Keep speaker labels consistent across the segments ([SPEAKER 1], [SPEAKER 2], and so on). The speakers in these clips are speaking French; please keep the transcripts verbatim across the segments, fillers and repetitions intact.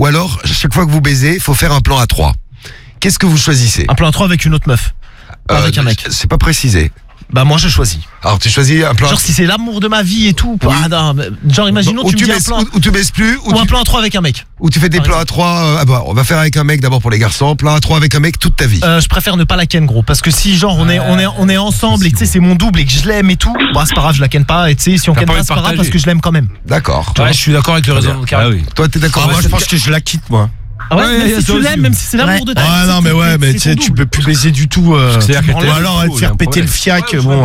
[SPEAKER 1] ou alors, chaque fois que vous baisez, il faut faire un plan à trois. Qu'est-ce que vous choisissez?
[SPEAKER 2] Un plan à trois avec une autre meuf. Pas
[SPEAKER 1] euh,
[SPEAKER 2] avec un mec.
[SPEAKER 1] C'est pas précisé.
[SPEAKER 2] Bah moi je choisis.
[SPEAKER 1] Alors tu choisis un plan.
[SPEAKER 2] Genre si c'est l'amour de ma vie et tout.
[SPEAKER 1] Oui.
[SPEAKER 2] Ah non, genre imaginons
[SPEAKER 1] ou
[SPEAKER 2] tu,
[SPEAKER 1] tu
[SPEAKER 2] me dis
[SPEAKER 1] baisses,
[SPEAKER 2] un plan.
[SPEAKER 1] ou, ou tu baisses plus.
[SPEAKER 2] Ou, ou un
[SPEAKER 1] tu,
[SPEAKER 2] plan à trois avec un mec.
[SPEAKER 1] Ou tu fais des plans à trois. Euh, ah bah on va faire avec un mec d'abord pour les garçons. Plan à trois avec un mec toute ta vie.
[SPEAKER 2] Euh, je préfère ne pas la ken gros parce que si genre on est on est on est ensemble et tu sais c'est mon double et que je l'aime et tout, bah c'est pas grave je la ken pas et tu sais si on ken pas c'est pas grave parce que je l'aime quand même.
[SPEAKER 1] D'accord.
[SPEAKER 3] Ouais, je suis d'accord avec le raisonnement de Karim.
[SPEAKER 4] Ah oui.
[SPEAKER 1] Toi t'es d'accord?
[SPEAKER 3] Ah, moi je pense que je la quitte moi.
[SPEAKER 2] Ah ouais, même si tu l'aimes, même si c'est l'amour de ta vie.
[SPEAKER 3] Ah non mais ouais, mais tu sais tu peux plus baiser du tout.
[SPEAKER 4] C'est-à-dire
[SPEAKER 3] Ou alors te faire péter le fiac, bon.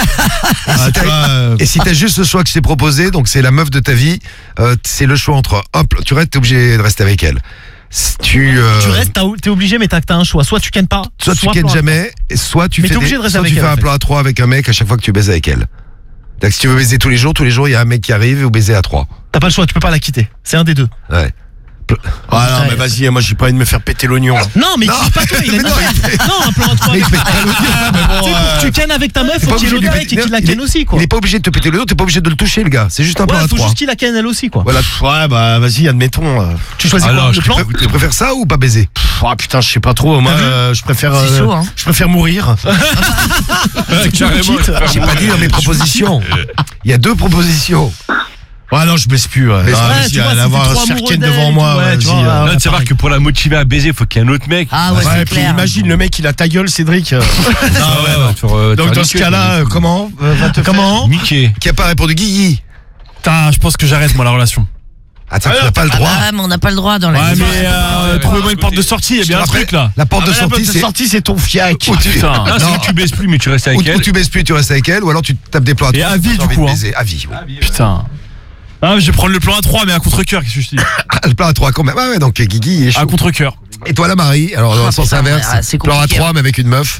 [SPEAKER 1] Et si t'as juste le choix que je t'ai proposé, donc c'est la meuf de ta vie, euh, c'est le choix entre un plan. Tu restes, t'es obligé de rester avec elle. Tu, euh,
[SPEAKER 2] tu restes, t'es obligé, mais t'as un choix. Soit tu kennes pas,
[SPEAKER 1] soit, soit tu kennes jamais, et soit tu
[SPEAKER 2] mais
[SPEAKER 1] fais,
[SPEAKER 2] des,
[SPEAKER 1] de soit
[SPEAKER 2] tu
[SPEAKER 1] fais
[SPEAKER 2] elle,
[SPEAKER 1] un
[SPEAKER 2] en fait.
[SPEAKER 1] plan à trois avec un mec à chaque fois que tu baises avec elle. Donc si tu veux baiser tous les jours, tous les jours il y a un mec qui arrive et vous baisez à trois.
[SPEAKER 2] T'as pas le choix, tu peux pas la quitter. C'est un des deux.
[SPEAKER 1] Ouais.
[SPEAKER 3] Ah non mais vas-y, moi j'ai pas envie de me faire péter l'oignon.
[SPEAKER 2] Non mais dis pas toi, il a dit non, un plan à trois. Tu sais pour que tu kennes avec ta meuf, faut qu'il y ait l'autre mec et qu'il la ken aussi quoi.
[SPEAKER 1] Il est pas obligé de te péter l'oignon, t'es pas obligé de le toucher le gars. C'est juste un plan à trois.
[SPEAKER 2] Faut juste qu'il la ken elle aussi quoi.
[SPEAKER 1] Voilà.
[SPEAKER 3] Ouais bah vas-y, admettons.
[SPEAKER 2] Tu choisis quoi le plan?
[SPEAKER 1] Tu préfères ça ou pas baiser?
[SPEAKER 3] Ah putain, je sais pas trop. Moi je préfère je préfère mourir.
[SPEAKER 4] Carrément.
[SPEAKER 1] J'ai pas dit dans mes propositions. Il y a deux propositions.
[SPEAKER 3] Ouais non je baisse plus ouais.
[SPEAKER 2] Mais
[SPEAKER 3] Ah,
[SPEAKER 2] ouais, tu vois,
[SPEAKER 3] elle
[SPEAKER 2] si
[SPEAKER 3] avoir
[SPEAKER 2] t'es
[SPEAKER 3] un
[SPEAKER 2] trop
[SPEAKER 3] Sherken
[SPEAKER 2] amoureux
[SPEAKER 3] devant
[SPEAKER 2] d'elle,
[SPEAKER 3] moi
[SPEAKER 2] ouais,
[SPEAKER 3] ouais,
[SPEAKER 2] tu
[SPEAKER 3] vas-y,
[SPEAKER 2] vois,
[SPEAKER 3] euh.
[SPEAKER 4] Là, de savoir que pour la motiver à baiser, il faut qu'il y ait un autre mec.
[SPEAKER 5] Ah ouais,
[SPEAKER 3] Ouais,
[SPEAKER 5] c'est
[SPEAKER 3] puis
[SPEAKER 5] clair.
[SPEAKER 3] imagine le mec il a ta gueule Cédric.
[SPEAKER 4] Ah ouais,
[SPEAKER 3] Donc dans ce cas-là euh, comment euh, va te
[SPEAKER 2] Comment
[SPEAKER 4] Mickey.
[SPEAKER 1] Qui a pas répondu? Guigui.
[SPEAKER 6] Putain, je pense que j'arrête moi la relation.
[SPEAKER 1] Attends, tu n'as pas le droit.
[SPEAKER 5] Ah mais on n'a pas le droit dans la
[SPEAKER 6] Ouais
[SPEAKER 5] vie.
[SPEAKER 6] mais euh, trouvez-moi une porte de sortie, il y a bien un truc là.
[SPEAKER 1] La porte de
[SPEAKER 3] La porte
[SPEAKER 1] sortie
[SPEAKER 3] de
[SPEAKER 1] c'est
[SPEAKER 3] sortie c'est ton fiac.
[SPEAKER 1] Ou tu-
[SPEAKER 6] Putain.
[SPEAKER 4] Là, c'est
[SPEAKER 1] Non.
[SPEAKER 4] où tu baises plus, mais tu restes avec
[SPEAKER 1] Ou,
[SPEAKER 4] elle.
[SPEAKER 1] ou tu baises plus, tu restes avec elle, ou alors tu tapes des plans à
[SPEAKER 6] Et
[SPEAKER 1] trois.
[SPEAKER 6] à vie,
[SPEAKER 1] t'as
[SPEAKER 6] du
[SPEAKER 1] envie
[SPEAKER 6] coup,
[SPEAKER 1] de
[SPEAKER 6] hein.
[SPEAKER 1] baiser. À vie. Ouais.
[SPEAKER 6] Putain. Ah, je vais prendre le plan à trois mais à contre-cœur, qu'est-ce que je te dis?
[SPEAKER 1] Le plan à trois quand même. Ah ouais, donc Guigui il est
[SPEAKER 6] À
[SPEAKER 1] chaud.
[SPEAKER 6] contre-cœur.
[SPEAKER 1] Et toi la Marie, alors dans le
[SPEAKER 5] Ah,
[SPEAKER 1] sens
[SPEAKER 5] putain,
[SPEAKER 1] inverse,
[SPEAKER 5] ouais, c'est
[SPEAKER 1] plan à
[SPEAKER 5] compliqué,
[SPEAKER 1] trois mais avec une meuf.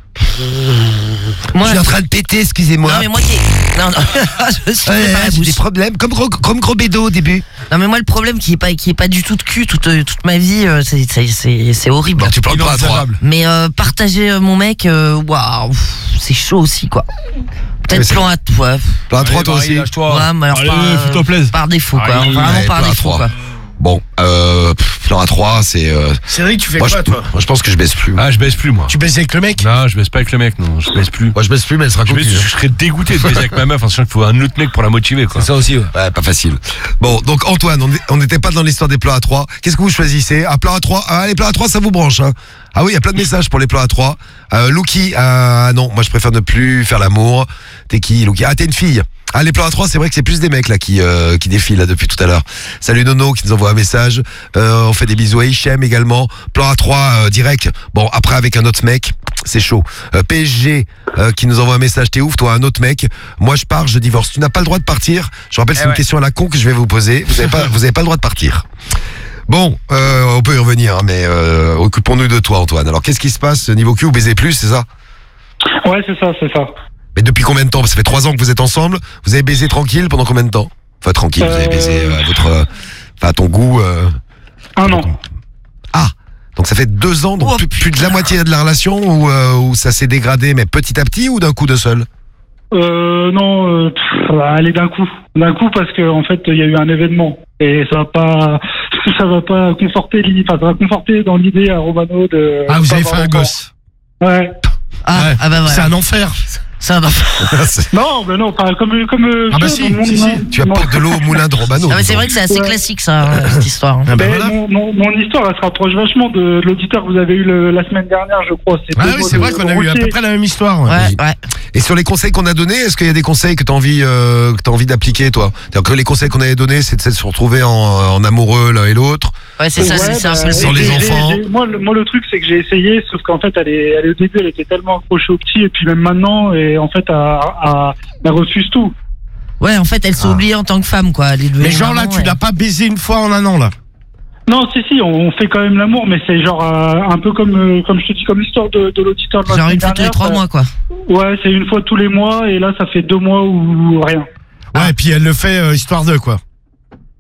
[SPEAKER 5] Moi,
[SPEAKER 1] Je suis en train de péter, excusez-moi.
[SPEAKER 5] non mais moi qui non non je suis
[SPEAKER 1] Ouais,
[SPEAKER 5] pas la
[SPEAKER 1] j'ai
[SPEAKER 5] bouche.
[SPEAKER 1] des problèmes, comme gros, comme gros bédo au début.
[SPEAKER 5] Non mais moi le problème qui est pas qui est pas du tout de cul toute toute ma vie euh, c'est c'est c'est c'est horrible.
[SPEAKER 1] Bon, tu prends le plan à trois.
[SPEAKER 5] Mais euh, partager euh, mon mec euh, waouh, c'est chaud aussi quoi.
[SPEAKER 1] Mais
[SPEAKER 5] Peut-être
[SPEAKER 1] c'est-
[SPEAKER 5] plan à toi.
[SPEAKER 1] Plan à trois toi aussi.
[SPEAKER 5] Ouais, mais alors
[SPEAKER 6] Allez,
[SPEAKER 5] par, euh,
[SPEAKER 6] fais-toi plaisir.
[SPEAKER 5] par défaut quoi.
[SPEAKER 6] Allez,
[SPEAKER 5] Vraiment
[SPEAKER 1] ouais,
[SPEAKER 5] par
[SPEAKER 1] plan à
[SPEAKER 5] défaut
[SPEAKER 1] trois.
[SPEAKER 5] quoi.
[SPEAKER 1] Bon, euh, pff, plan à trois, c'est. Euh,
[SPEAKER 3] Cédric tu fais
[SPEAKER 1] moi,
[SPEAKER 3] quoi
[SPEAKER 1] je,
[SPEAKER 3] toi?
[SPEAKER 1] moi, je pense que je baisse plus.
[SPEAKER 4] Ah, je baisse plus, moi.
[SPEAKER 3] Tu baises avec le mec?
[SPEAKER 4] Non, je baisse pas avec le mec, non. Je baisse plus.
[SPEAKER 1] Moi, je baisse plus, mais elle sera
[SPEAKER 4] Je, baisse-
[SPEAKER 1] coquille.
[SPEAKER 4] je serais dégoûté de baiser avec ma meuf en sachant qu'il faut un autre mec pour la motiver, quoi.
[SPEAKER 1] Ça aussi, ouais. Ouais, pas facile. Bon, donc Antoine, on n'était pas dans l'histoire des plans à trois. Qu'est-ce que vous choisissez? Un plan à trois? Ah, les plans à trois, ça vous branche, hein? Ah oui, il y a plein de messages pour les plans à trois. Euh, Lucky, ah non, moi je préfère ne plus faire l'amour. T'es qui, Lucky? Ah, t'es une fille. Ah, les plans à trois, c'est vrai que c'est plus des mecs là qui euh, qui défilent là depuis tout à l'heure. Salut Nono qui nous envoie un message. Euh, on fait des bisous à Hichem également. Plan à trois euh, direct. Bon, après avec un autre mec, c'est chaud. Euh, P S G euh, qui nous envoie un message. T'es ouf, toi, un autre mec. Moi, je pars, je divorce. Tu n'as pas le droit de partir. Je rappelle, c'est une question à la con que je vais vous poser. Vous avez pas, vous avez pas le droit de partir. Bon, euh, on peut y revenir, hein, mais euh, occupons-nous de toi, Antoine. Alors, qu'est-ce qui se passe niveau cul? Vous baisez plus, c'est ça?
[SPEAKER 7] Ouais, c'est ça, c'est ça.
[SPEAKER 1] Mais depuis combien de temps? Ça fait trois ans que vous êtes ensemble. Vous avez baisé tranquille pendant combien de temps? Enfin, tranquille, vous avez
[SPEAKER 7] Euh,
[SPEAKER 1] baisé euh, à votre, euh, enfin, à ton goût. Euh...
[SPEAKER 7] Un an.
[SPEAKER 1] Ah, donc ça fait deux ans, donc
[SPEAKER 5] Oh,
[SPEAKER 1] plus, plus de la moitié de la relation, ou euh, où ça s'est dégradé, mais petit à petit, ou d'un coup de seul?
[SPEAKER 7] Euh, non, euh, pff, allez d'un coup, d'un coup parce que en fait il y a eu un événement et ça va pas, ça va pas conforter, l'i- enfin ça va conforter dans l'idée à Romano de.
[SPEAKER 3] Ah vous
[SPEAKER 7] pas
[SPEAKER 3] avez fait
[SPEAKER 7] avoir
[SPEAKER 3] un
[SPEAKER 7] encore.
[SPEAKER 3] gosse.
[SPEAKER 7] Ouais.
[SPEAKER 5] Ah,
[SPEAKER 3] Ouais.
[SPEAKER 5] ah bah
[SPEAKER 3] C'est
[SPEAKER 5] voilà.
[SPEAKER 3] un enfer.
[SPEAKER 5] Ça va.
[SPEAKER 7] Non, mais non, pas comme comme. euh,
[SPEAKER 3] Ah bah
[SPEAKER 7] je-
[SPEAKER 3] si,
[SPEAKER 7] mon-
[SPEAKER 3] si, si.
[SPEAKER 7] mon-
[SPEAKER 1] Tu
[SPEAKER 7] mon-
[SPEAKER 1] apportes de l'eau au moulin de Romano.
[SPEAKER 5] Ah mais c'est vrai que c'est assez
[SPEAKER 7] Ouais.
[SPEAKER 5] classique ça euh, cette histoire.
[SPEAKER 3] Ah bah
[SPEAKER 7] Mais
[SPEAKER 3] voilà.
[SPEAKER 7] mon, mon, mon histoire, elle se rapproche vachement de l'auditeur que vous avez eu le- la semaine dernière, je crois.
[SPEAKER 3] Ah oui, c'est vrai qu'on a eu à peu près la même histoire. ouais.
[SPEAKER 5] Ouais ouais.
[SPEAKER 1] Et sur les conseils qu'on a donnés, est-ce qu'il y a des conseils que tu as envie, euh, que t'as envie d'appliquer, toi? C'est-à-dire que les conseils qu'on avait donnés, c'est de se retrouver en, en amoureux l'un et l'autre.
[SPEAKER 5] Ouais c'est ça,
[SPEAKER 7] Ouais,
[SPEAKER 5] c'est c'est un
[SPEAKER 7] bah,
[SPEAKER 5] peu
[SPEAKER 1] Sur les
[SPEAKER 7] j'ai-
[SPEAKER 1] enfants.
[SPEAKER 7] j'ai- Moi, le, moi, le truc, c'est que j'ai essayé, sauf qu'en fait, elle est, elle est, au début, elle était tellement accrochée au petit, et puis même maintenant, et en fait, elle, elle- elle refuse tout.
[SPEAKER 5] Ouais en fait elle s'est
[SPEAKER 1] Ah.
[SPEAKER 5] oubliée en tant que femme quoi. Elle est devenue
[SPEAKER 3] Mais genre là,
[SPEAKER 5] maman,
[SPEAKER 3] tu
[SPEAKER 5] ouais.
[SPEAKER 3] l'as pas baisé une fois en un an là.
[SPEAKER 7] Non, si, si, on, on fait quand même l'amour, mais c'est genre euh, un peu comme, euh, comme je te dis, comme l'histoire de, de l'auditeur de la
[SPEAKER 5] Genre
[SPEAKER 7] semaine
[SPEAKER 5] une fois tous les
[SPEAKER 7] dernière,
[SPEAKER 5] trois
[SPEAKER 7] ça-
[SPEAKER 5] mois quoi.
[SPEAKER 7] Ouais, c'est une fois tous les mois, et là, ça fait deux mois ou rien.
[SPEAKER 3] Ouais, et puis elle le fait euh, histoire de quoi.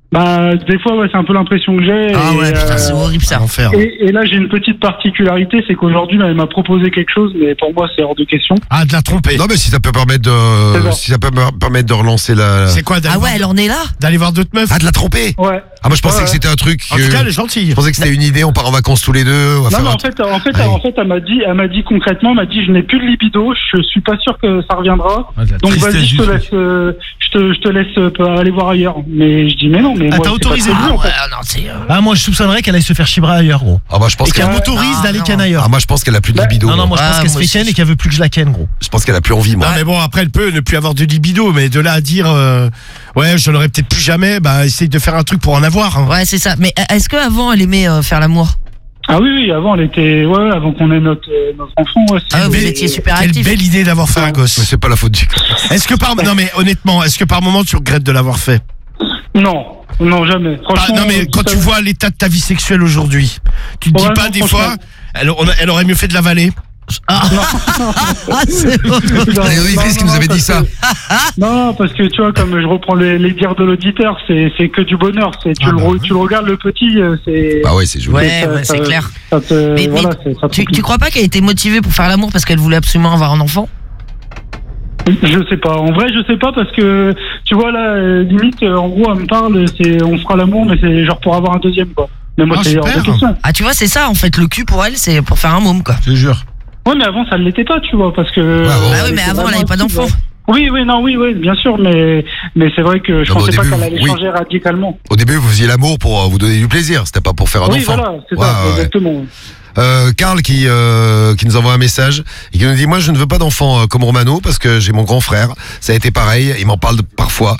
[SPEAKER 7] Bah, des fois, ouais, c'est un peu l'impression que j'ai.
[SPEAKER 5] Ah
[SPEAKER 7] et,
[SPEAKER 5] ouais, putain,
[SPEAKER 7] euh,
[SPEAKER 5] c'est horrible ça.
[SPEAKER 3] Enfer.
[SPEAKER 7] Et, et là, j'ai une petite particularité, c'est qu'aujourd'hui, là, elle m'a proposé quelque chose, mais pour moi, c'est hors de question.
[SPEAKER 3] Ah, de la tromper.
[SPEAKER 1] Non, mais si ça peut permettre de,
[SPEAKER 7] C'est ça.
[SPEAKER 1] si ça peut me permettre de relancer la.
[SPEAKER 3] C'est quoi d'aller
[SPEAKER 5] Ah ouais,
[SPEAKER 3] voir-
[SPEAKER 5] elle en est là.
[SPEAKER 3] d'aller voir d'autres meufs?
[SPEAKER 1] Ah, de la tromper.
[SPEAKER 7] Ouais.
[SPEAKER 1] Ah, moi je pensais
[SPEAKER 7] Ouais,
[SPEAKER 1] que
[SPEAKER 7] ouais.
[SPEAKER 1] c'était un truc.
[SPEAKER 3] En
[SPEAKER 1] que-
[SPEAKER 3] tout cas, elle est gentille.
[SPEAKER 1] Je pensais que c'était une idée. On part en vacances tous les deux. On va
[SPEAKER 7] Non,
[SPEAKER 1] faire
[SPEAKER 7] mais
[SPEAKER 1] un
[SPEAKER 7] en fait, en fait,
[SPEAKER 1] Ouais.
[SPEAKER 7] en fait, elle m'a dit, elle m'a dit concrètement, elle m'a dit, je n'ai plus de libido, je suis pas sûr que ça reviendra.
[SPEAKER 6] Ouais, de la
[SPEAKER 7] Donc
[SPEAKER 6] tristesse
[SPEAKER 7] vas-y, je te
[SPEAKER 6] juste.
[SPEAKER 7] laisse, euh, je te, je te laisse euh, aller voir ailleurs. Mais je dis, mais non, mais
[SPEAKER 2] Ah,
[SPEAKER 7] moi,
[SPEAKER 2] t'as
[SPEAKER 7] c'est
[SPEAKER 2] autorisé
[SPEAKER 7] pas
[SPEAKER 5] Ah
[SPEAKER 7] prévu, en
[SPEAKER 5] ouais,
[SPEAKER 7] fait.
[SPEAKER 5] non, c'est. euh,
[SPEAKER 2] Ah, moi je soupçonnerais qu'elle aille se faire chibrer ailleurs, gros.
[SPEAKER 1] Ah, bah je pense
[SPEAKER 2] Et qu'elle
[SPEAKER 1] qu'elle.
[SPEAKER 2] m'autorise
[SPEAKER 5] Ah,
[SPEAKER 2] d'aller
[SPEAKER 5] non.
[SPEAKER 2] ken ailleurs.
[SPEAKER 1] Ah, moi je pense qu'elle a plus de
[SPEAKER 7] Bah,
[SPEAKER 1] libido.
[SPEAKER 2] Non, non, moi je
[SPEAKER 5] Ah,
[SPEAKER 2] pense qu'elle se
[SPEAKER 5] moi
[SPEAKER 2] fait
[SPEAKER 5] aussi.
[SPEAKER 2] ken et qu'elle veut plus que je la ken, gros.
[SPEAKER 1] Je pense qu'elle a plus envie, moi.
[SPEAKER 3] Non, mais bon, après, elle peut ne plus avoir de libido, mais de là à dire, euh, ouais, je l'aurai peut-être plus jamais, bah, essaye de faire un truc pour en avoir. Hein.
[SPEAKER 5] Ouais, c'est ça. Mais euh, est-ce qu'avant, elle aimait euh, faire l'amour?
[SPEAKER 7] Ah oui, oui, avant, elle était, ouais, avant qu'on ait notre, euh, notre enfant, ouais.
[SPEAKER 5] Ah, vous
[SPEAKER 7] c'était-
[SPEAKER 5] étiez super
[SPEAKER 3] Quelle
[SPEAKER 5] actif.
[SPEAKER 3] belle idée d'avoir fait un
[SPEAKER 1] Mais
[SPEAKER 3] gosse.
[SPEAKER 1] c'est pas la faute du.
[SPEAKER 3] Est-ce que par, non mais honnêtement, est-ce que par moment tu regrettes de l'avoir fait?
[SPEAKER 7] Non, non, jamais.
[SPEAKER 3] Pas-
[SPEAKER 7] Franchement.
[SPEAKER 3] non mais quand
[SPEAKER 7] ça-
[SPEAKER 3] tu vois l'état de ta vie sexuelle aujourd'hui, tu te dis
[SPEAKER 7] Ouais,
[SPEAKER 3] pas
[SPEAKER 7] non,
[SPEAKER 3] des
[SPEAKER 7] franchement.
[SPEAKER 3] fois, elle, on a- elle aurait mieux fait de l'avaler.
[SPEAKER 5] Ah, c'est horrible.
[SPEAKER 7] Non,
[SPEAKER 1] Allez, Olivier,
[SPEAKER 7] non,
[SPEAKER 1] est-ce que
[SPEAKER 7] non,
[SPEAKER 1] vous avez
[SPEAKER 7] parce
[SPEAKER 1] dit ça
[SPEAKER 7] que- Non, parce que tu vois, comme je reprends les, les dires de l'auditeur, c'est, c'est que du bonheur. C'est, tu,
[SPEAKER 3] Ah
[SPEAKER 7] le,
[SPEAKER 3] bah
[SPEAKER 7] re-
[SPEAKER 3] oui.
[SPEAKER 7] tu le regardes, le petit, euh, c'est.
[SPEAKER 1] Bah ouais, c'est joli.
[SPEAKER 5] Ouais,
[SPEAKER 7] ça-
[SPEAKER 5] ouais, c'est
[SPEAKER 7] ça-
[SPEAKER 5] clair.
[SPEAKER 7] Ça te,
[SPEAKER 5] Mais, mais
[SPEAKER 7] voilà, c'est, ça te
[SPEAKER 5] tu, tu crois pas qu'elle était motivée pour faire l'amour parce qu'elle voulait absolument avoir un enfant?
[SPEAKER 7] Je sais pas. En vrai, je sais pas parce que tu vois là, euh, limite, euh, en gros, elle me parle, c'est, on fera l'amour, mais c'est genre pour avoir un deuxième, quoi. Mais moi,
[SPEAKER 3] Ah,
[SPEAKER 7] c'est hors de
[SPEAKER 3] super.
[SPEAKER 7] question.
[SPEAKER 5] Ah, tu vois, c'est ça en fait. Le cul pour elle, c'est pour faire un môme, quoi.
[SPEAKER 3] Je te jure.
[SPEAKER 7] Ouais, mais avant, ça ne l'était pas, tu vois, parce que.
[SPEAKER 1] Ouais, bon.
[SPEAKER 5] Ah oui,
[SPEAKER 7] euh,
[SPEAKER 5] mais
[SPEAKER 7] c'est
[SPEAKER 5] avant, elle
[SPEAKER 7] vraiment
[SPEAKER 5] avait pas
[SPEAKER 7] actif,
[SPEAKER 5] d'enfant.
[SPEAKER 7] ouais. Oui, oui, non, oui, oui, bien sûr, mais, mais c'est vrai que je
[SPEAKER 1] Non, mais au
[SPEAKER 7] pensais pas
[SPEAKER 1] début,
[SPEAKER 7] qu'elle allait
[SPEAKER 1] oui.
[SPEAKER 7] changer radicalement.
[SPEAKER 1] Au début, vous faisiez l'amour pour euh, vous donner du plaisir. C'était pas pour faire un
[SPEAKER 7] Oui,
[SPEAKER 1] enfant.
[SPEAKER 7] voilà, c'est
[SPEAKER 1] Ouais,
[SPEAKER 7] ça,
[SPEAKER 1] ouais.
[SPEAKER 7] exactement.
[SPEAKER 1] Euh, Karl qui euh, qui nous envoie un message et qui nous dit moi je ne veux pas d'enfant euh, comme Romano parce que j'ai mon grand frère, ça a été pareil, il m'en parle de- parfois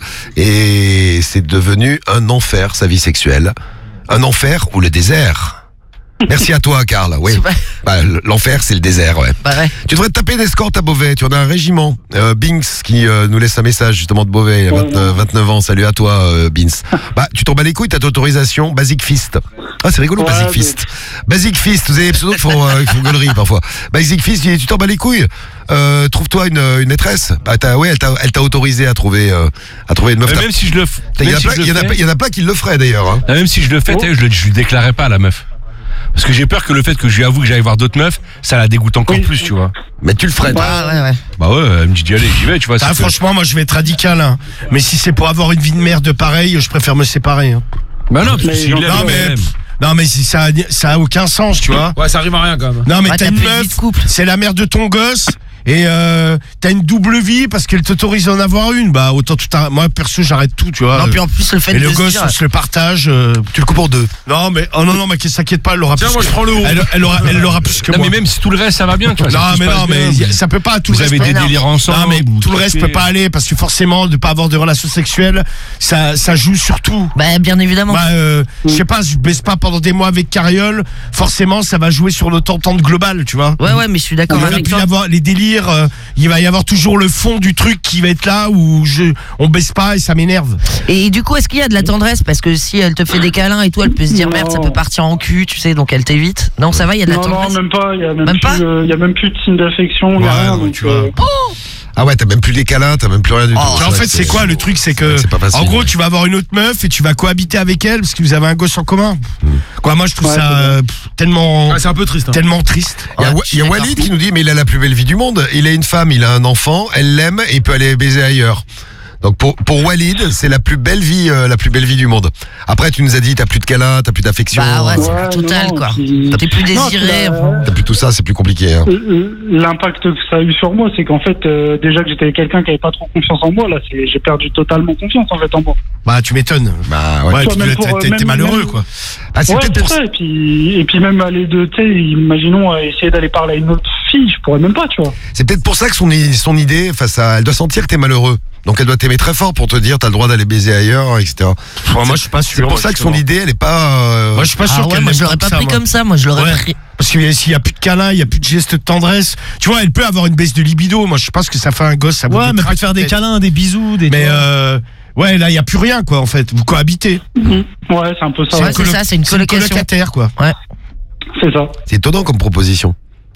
[SPEAKER 1] et c'est devenu un enfer sa vie sexuelle, un enfer ou le désert. Merci à toi Karl, oui.
[SPEAKER 5] C'est pas-
[SPEAKER 1] Bah, l'enfer c'est le désert, ouais.
[SPEAKER 5] Bah ouais.
[SPEAKER 1] Tu devrais te taper d'escorte à Beauvais, tu en as un régiment. Euh, Binks qui euh, nous laisse un message justement de Beauvais, il a vingt, euh, vingt-neuf ans, salut à toi euh, Binks. Bah tu tombes à les couilles, t'as ton autorisation, Basic Fist. Ah c'est rigolo
[SPEAKER 7] Ouais,
[SPEAKER 1] Basic
[SPEAKER 7] mais-
[SPEAKER 1] Fist. Basic Fist, vous avez des pseudos qui font, euh, qui font gueulerie parfois. Basic Fist, il dit, tu t'en bats les couilles, euh, trouve-toi une, une maîtresse. Bah t'as, ouais, elle t'a, elle t'a autorisé à trouver, euh, à trouver une meuf.
[SPEAKER 4] Mais
[SPEAKER 1] T'as-
[SPEAKER 4] même si je le f-
[SPEAKER 1] Il y, en
[SPEAKER 4] même
[SPEAKER 1] a
[SPEAKER 4] si
[SPEAKER 1] plein-
[SPEAKER 4] je le
[SPEAKER 1] il y en a
[SPEAKER 4] fais-
[SPEAKER 1] plein- il y en a plein qui le feraient d'ailleurs. Hein.
[SPEAKER 4] Ah, même si je le fais,
[SPEAKER 7] Oh.
[SPEAKER 4] t'as vu, je, le, je lui déclarerai pas à la meuf. Parce que j'ai peur que le fait que je lui avoue que j'aille voir d'autres meufs, ça la dégoûte encore
[SPEAKER 7] Oui.
[SPEAKER 4] plus, tu vois.
[SPEAKER 1] Mais tu le ferais. toi.
[SPEAKER 5] Ah ouais, ouais.
[SPEAKER 4] Bah ouais, elle me dit d'y aller, j'y vais, tu vois.
[SPEAKER 3] Ah,
[SPEAKER 4] c'est que-
[SPEAKER 3] franchement, moi je vais être radical. Hein. Mais si c'est pour avoir une vie de merde pareille, je préfère me séparer. Hein.
[SPEAKER 4] Bah non, parce que
[SPEAKER 7] Mais
[SPEAKER 4] s'il
[SPEAKER 7] non,
[SPEAKER 4] l'aime,
[SPEAKER 3] Non
[SPEAKER 4] il
[SPEAKER 3] mais,
[SPEAKER 4] l'aime.
[SPEAKER 3] pff, non mais si ça, a, ça a aucun sens, tu vois.
[SPEAKER 6] Ouais, ça arrive à rien quand même.
[SPEAKER 3] Non mais
[SPEAKER 5] Ouais,
[SPEAKER 3] t'as
[SPEAKER 5] t'as
[SPEAKER 3] une
[SPEAKER 5] plus de vie
[SPEAKER 3] meuf,
[SPEAKER 5] de couple.
[SPEAKER 3] c'est la mère de ton gosse. Et euh, t'as une double vie parce qu'elle t'autorise à en avoir une. Bah autant tout arrêter. Moi perso j'arrête tout, tu vois.
[SPEAKER 5] Non, puis en plus, le fait
[SPEAKER 3] Et
[SPEAKER 5] de
[SPEAKER 3] le
[SPEAKER 5] se
[SPEAKER 3] gosse
[SPEAKER 5] dire-
[SPEAKER 3] on se le partage. euh,
[SPEAKER 1] Tu le coupes en deux.
[SPEAKER 3] Non mais oh non non mais qu'elle s'inquiète pas, elle l'aura
[SPEAKER 6] Tiens,
[SPEAKER 3] plus.
[SPEAKER 6] moi,
[SPEAKER 3] que-
[SPEAKER 6] je prends le haut.
[SPEAKER 3] Elle, elle aura elle l'aura plus que
[SPEAKER 4] Non,
[SPEAKER 3] moi.
[SPEAKER 4] mais même si tout le reste, ça va bien, tu vois.
[SPEAKER 3] Non
[SPEAKER 4] ça, tout
[SPEAKER 3] mais
[SPEAKER 4] se passe
[SPEAKER 3] non mais
[SPEAKER 4] bien.
[SPEAKER 3] y a- ça peut pas tout
[SPEAKER 4] Vous
[SPEAKER 3] le
[SPEAKER 4] avez
[SPEAKER 3] reste.
[SPEAKER 4] des
[SPEAKER 5] non.
[SPEAKER 4] délires ensemble.
[SPEAKER 3] Non mais
[SPEAKER 4] vous
[SPEAKER 3] tout le reste
[SPEAKER 4] kiffez.
[SPEAKER 3] peut pas aller parce que forcément de pas avoir de relations sexuelles, ça ça joue sur tout.
[SPEAKER 5] Bah, bien évidemment.
[SPEAKER 3] Bah, euh, je sais pas, je baisse pas pendant des mois avec Carriole, forcément ça va jouer sur notre entente globale, tu vois.
[SPEAKER 5] Ouais, ouais, mais je suis d'accord
[SPEAKER 3] Il va
[SPEAKER 5] avec
[SPEAKER 3] plus
[SPEAKER 5] toi.
[SPEAKER 3] y avoir les délires, euh, il va y avoir toujours le fond du truc qui va être là où je, on baisse pas et ça m'énerve.
[SPEAKER 5] Et du coup, est-ce qu'il y a de la tendresse? Parce que si elle te fait des câlins et tout, elle peut se dire
[SPEAKER 7] Non.
[SPEAKER 5] merde, ça peut partir en cul, tu sais, donc elle t'évite. Non, ça va, il y a de la
[SPEAKER 7] Non, non,
[SPEAKER 5] tendresse.
[SPEAKER 7] même pas. Il y a même,
[SPEAKER 5] Même
[SPEAKER 7] plus,
[SPEAKER 5] pas
[SPEAKER 7] euh, il y a même plus de signes d'affection. il y a
[SPEAKER 3] Ouais,
[SPEAKER 7] rien,
[SPEAKER 3] non,
[SPEAKER 7] donc,
[SPEAKER 3] tu vois.
[SPEAKER 7] euh,
[SPEAKER 1] Ah ouais, t'as même plus les câlins, t'as même plus rien du tout.
[SPEAKER 5] Oh,
[SPEAKER 3] Mais en
[SPEAKER 1] vrai
[SPEAKER 3] fait,
[SPEAKER 1] que
[SPEAKER 3] c'est quoi le truc, c'est que,
[SPEAKER 1] c'est pas facile.
[SPEAKER 3] en gros, tu vas avoir une autre meuf et tu vas cohabiter avec elle parce que vous avez un gosse en commun. Quoi, moi, je trouve
[SPEAKER 7] Ouais,
[SPEAKER 3] ça
[SPEAKER 7] c'est vrai.
[SPEAKER 3] euh, pff, tellement,
[SPEAKER 6] Ouais, c'est un peu triste. Hein.
[SPEAKER 3] tellement triste.
[SPEAKER 1] Il y a,
[SPEAKER 5] Ouais,
[SPEAKER 1] Wa-
[SPEAKER 5] je suis
[SPEAKER 1] il y a
[SPEAKER 5] d'accord.
[SPEAKER 1] Walid qui nous dit mais il a la plus belle vie du monde. Il a une femme, il a un enfant, elle l'aime et il peut aller baiser ailleurs. Donc pour pour Walid, c'est la plus belle vie, euh, la plus belle vie du monde. Après, tu nous as dit t'as plus de câlins, t'as plus d'affection,
[SPEAKER 5] Bah ouais, c'est
[SPEAKER 7] Ouais,
[SPEAKER 5] la totale,
[SPEAKER 7] non,
[SPEAKER 5] quoi.
[SPEAKER 7] puis-
[SPEAKER 5] T'es plus
[SPEAKER 7] Non,
[SPEAKER 5] désiré.
[SPEAKER 7] puis, euh,
[SPEAKER 1] t'as plus tout ça, c'est plus compliqué. Hein.
[SPEAKER 7] Euh, L'impact que ça a eu sur moi, c'est qu'en fait, euh, déjà que j'étais avec quelqu'un qui avait pas trop confiance en moi, là, c'est, j'ai perdu totalement confiance en fait en moi.
[SPEAKER 3] Bah, tu m'étonnes.
[SPEAKER 1] Bah ouais.
[SPEAKER 3] Ouais,
[SPEAKER 7] Toi,
[SPEAKER 3] puis
[SPEAKER 7] même
[SPEAKER 3] t'es-
[SPEAKER 7] pour,
[SPEAKER 3] t'es-
[SPEAKER 7] euh,
[SPEAKER 3] t'es
[SPEAKER 7] même-
[SPEAKER 3] malheureux,
[SPEAKER 7] même-
[SPEAKER 3] quoi.
[SPEAKER 1] Ah, c'est
[SPEAKER 7] Ouais,
[SPEAKER 1] peut-être
[SPEAKER 7] c'est
[SPEAKER 1] pour
[SPEAKER 7] ça. Et puis, et puis même aller de, tu sais, imaginons euh, essayer d'aller parler à une autre fille, je pourrais même pas, tu vois.
[SPEAKER 1] c'est peut-être pour ça que son i- son idée face à, elle doit sentir que t'es malheureux. Donc elle doit t'aimer très fort pour te dire t'as le droit d'aller baiser ailleurs, et cetera.
[SPEAKER 3] Moi, moi, je suis pas sûr.
[SPEAKER 1] C'est pour ça que son idée, elle est pas. euh,
[SPEAKER 3] Moi, je suis pas
[SPEAKER 5] Ah
[SPEAKER 3] sûr
[SPEAKER 5] ouais,
[SPEAKER 3] qu'elle
[SPEAKER 5] moi je
[SPEAKER 3] l'aime
[SPEAKER 5] l'aurais pas
[SPEAKER 3] ça,
[SPEAKER 5] pris
[SPEAKER 3] moi.
[SPEAKER 5] comme ça, moi je l'aurais
[SPEAKER 3] Ouais.
[SPEAKER 5] pris.
[SPEAKER 3] Parce que s'il y a plus de câlins, il y a plus de gestes de tendresse. Tu vois, elle peut avoir une baisse de libido. Moi, je pense que ça fait un gosse. Ça vous
[SPEAKER 2] Ouais, mais
[SPEAKER 3] détraque
[SPEAKER 2] peut te faire des
[SPEAKER 3] peut-être.
[SPEAKER 2] câlins, des bisous, des.
[SPEAKER 3] Mais
[SPEAKER 2] tu vois.
[SPEAKER 3] euh, ouais, là, il y a plus rien, quoi, en fait. Vous cohabitez.
[SPEAKER 7] Ouais, c'est un peu ça.
[SPEAKER 5] Ouais,
[SPEAKER 7] ouais.
[SPEAKER 5] c'est ça, c'est une
[SPEAKER 3] C'est une
[SPEAKER 5] colocation.
[SPEAKER 3] colocataire, quoi.
[SPEAKER 7] C'est ça.
[SPEAKER 1] C'est étonnant comme proposition.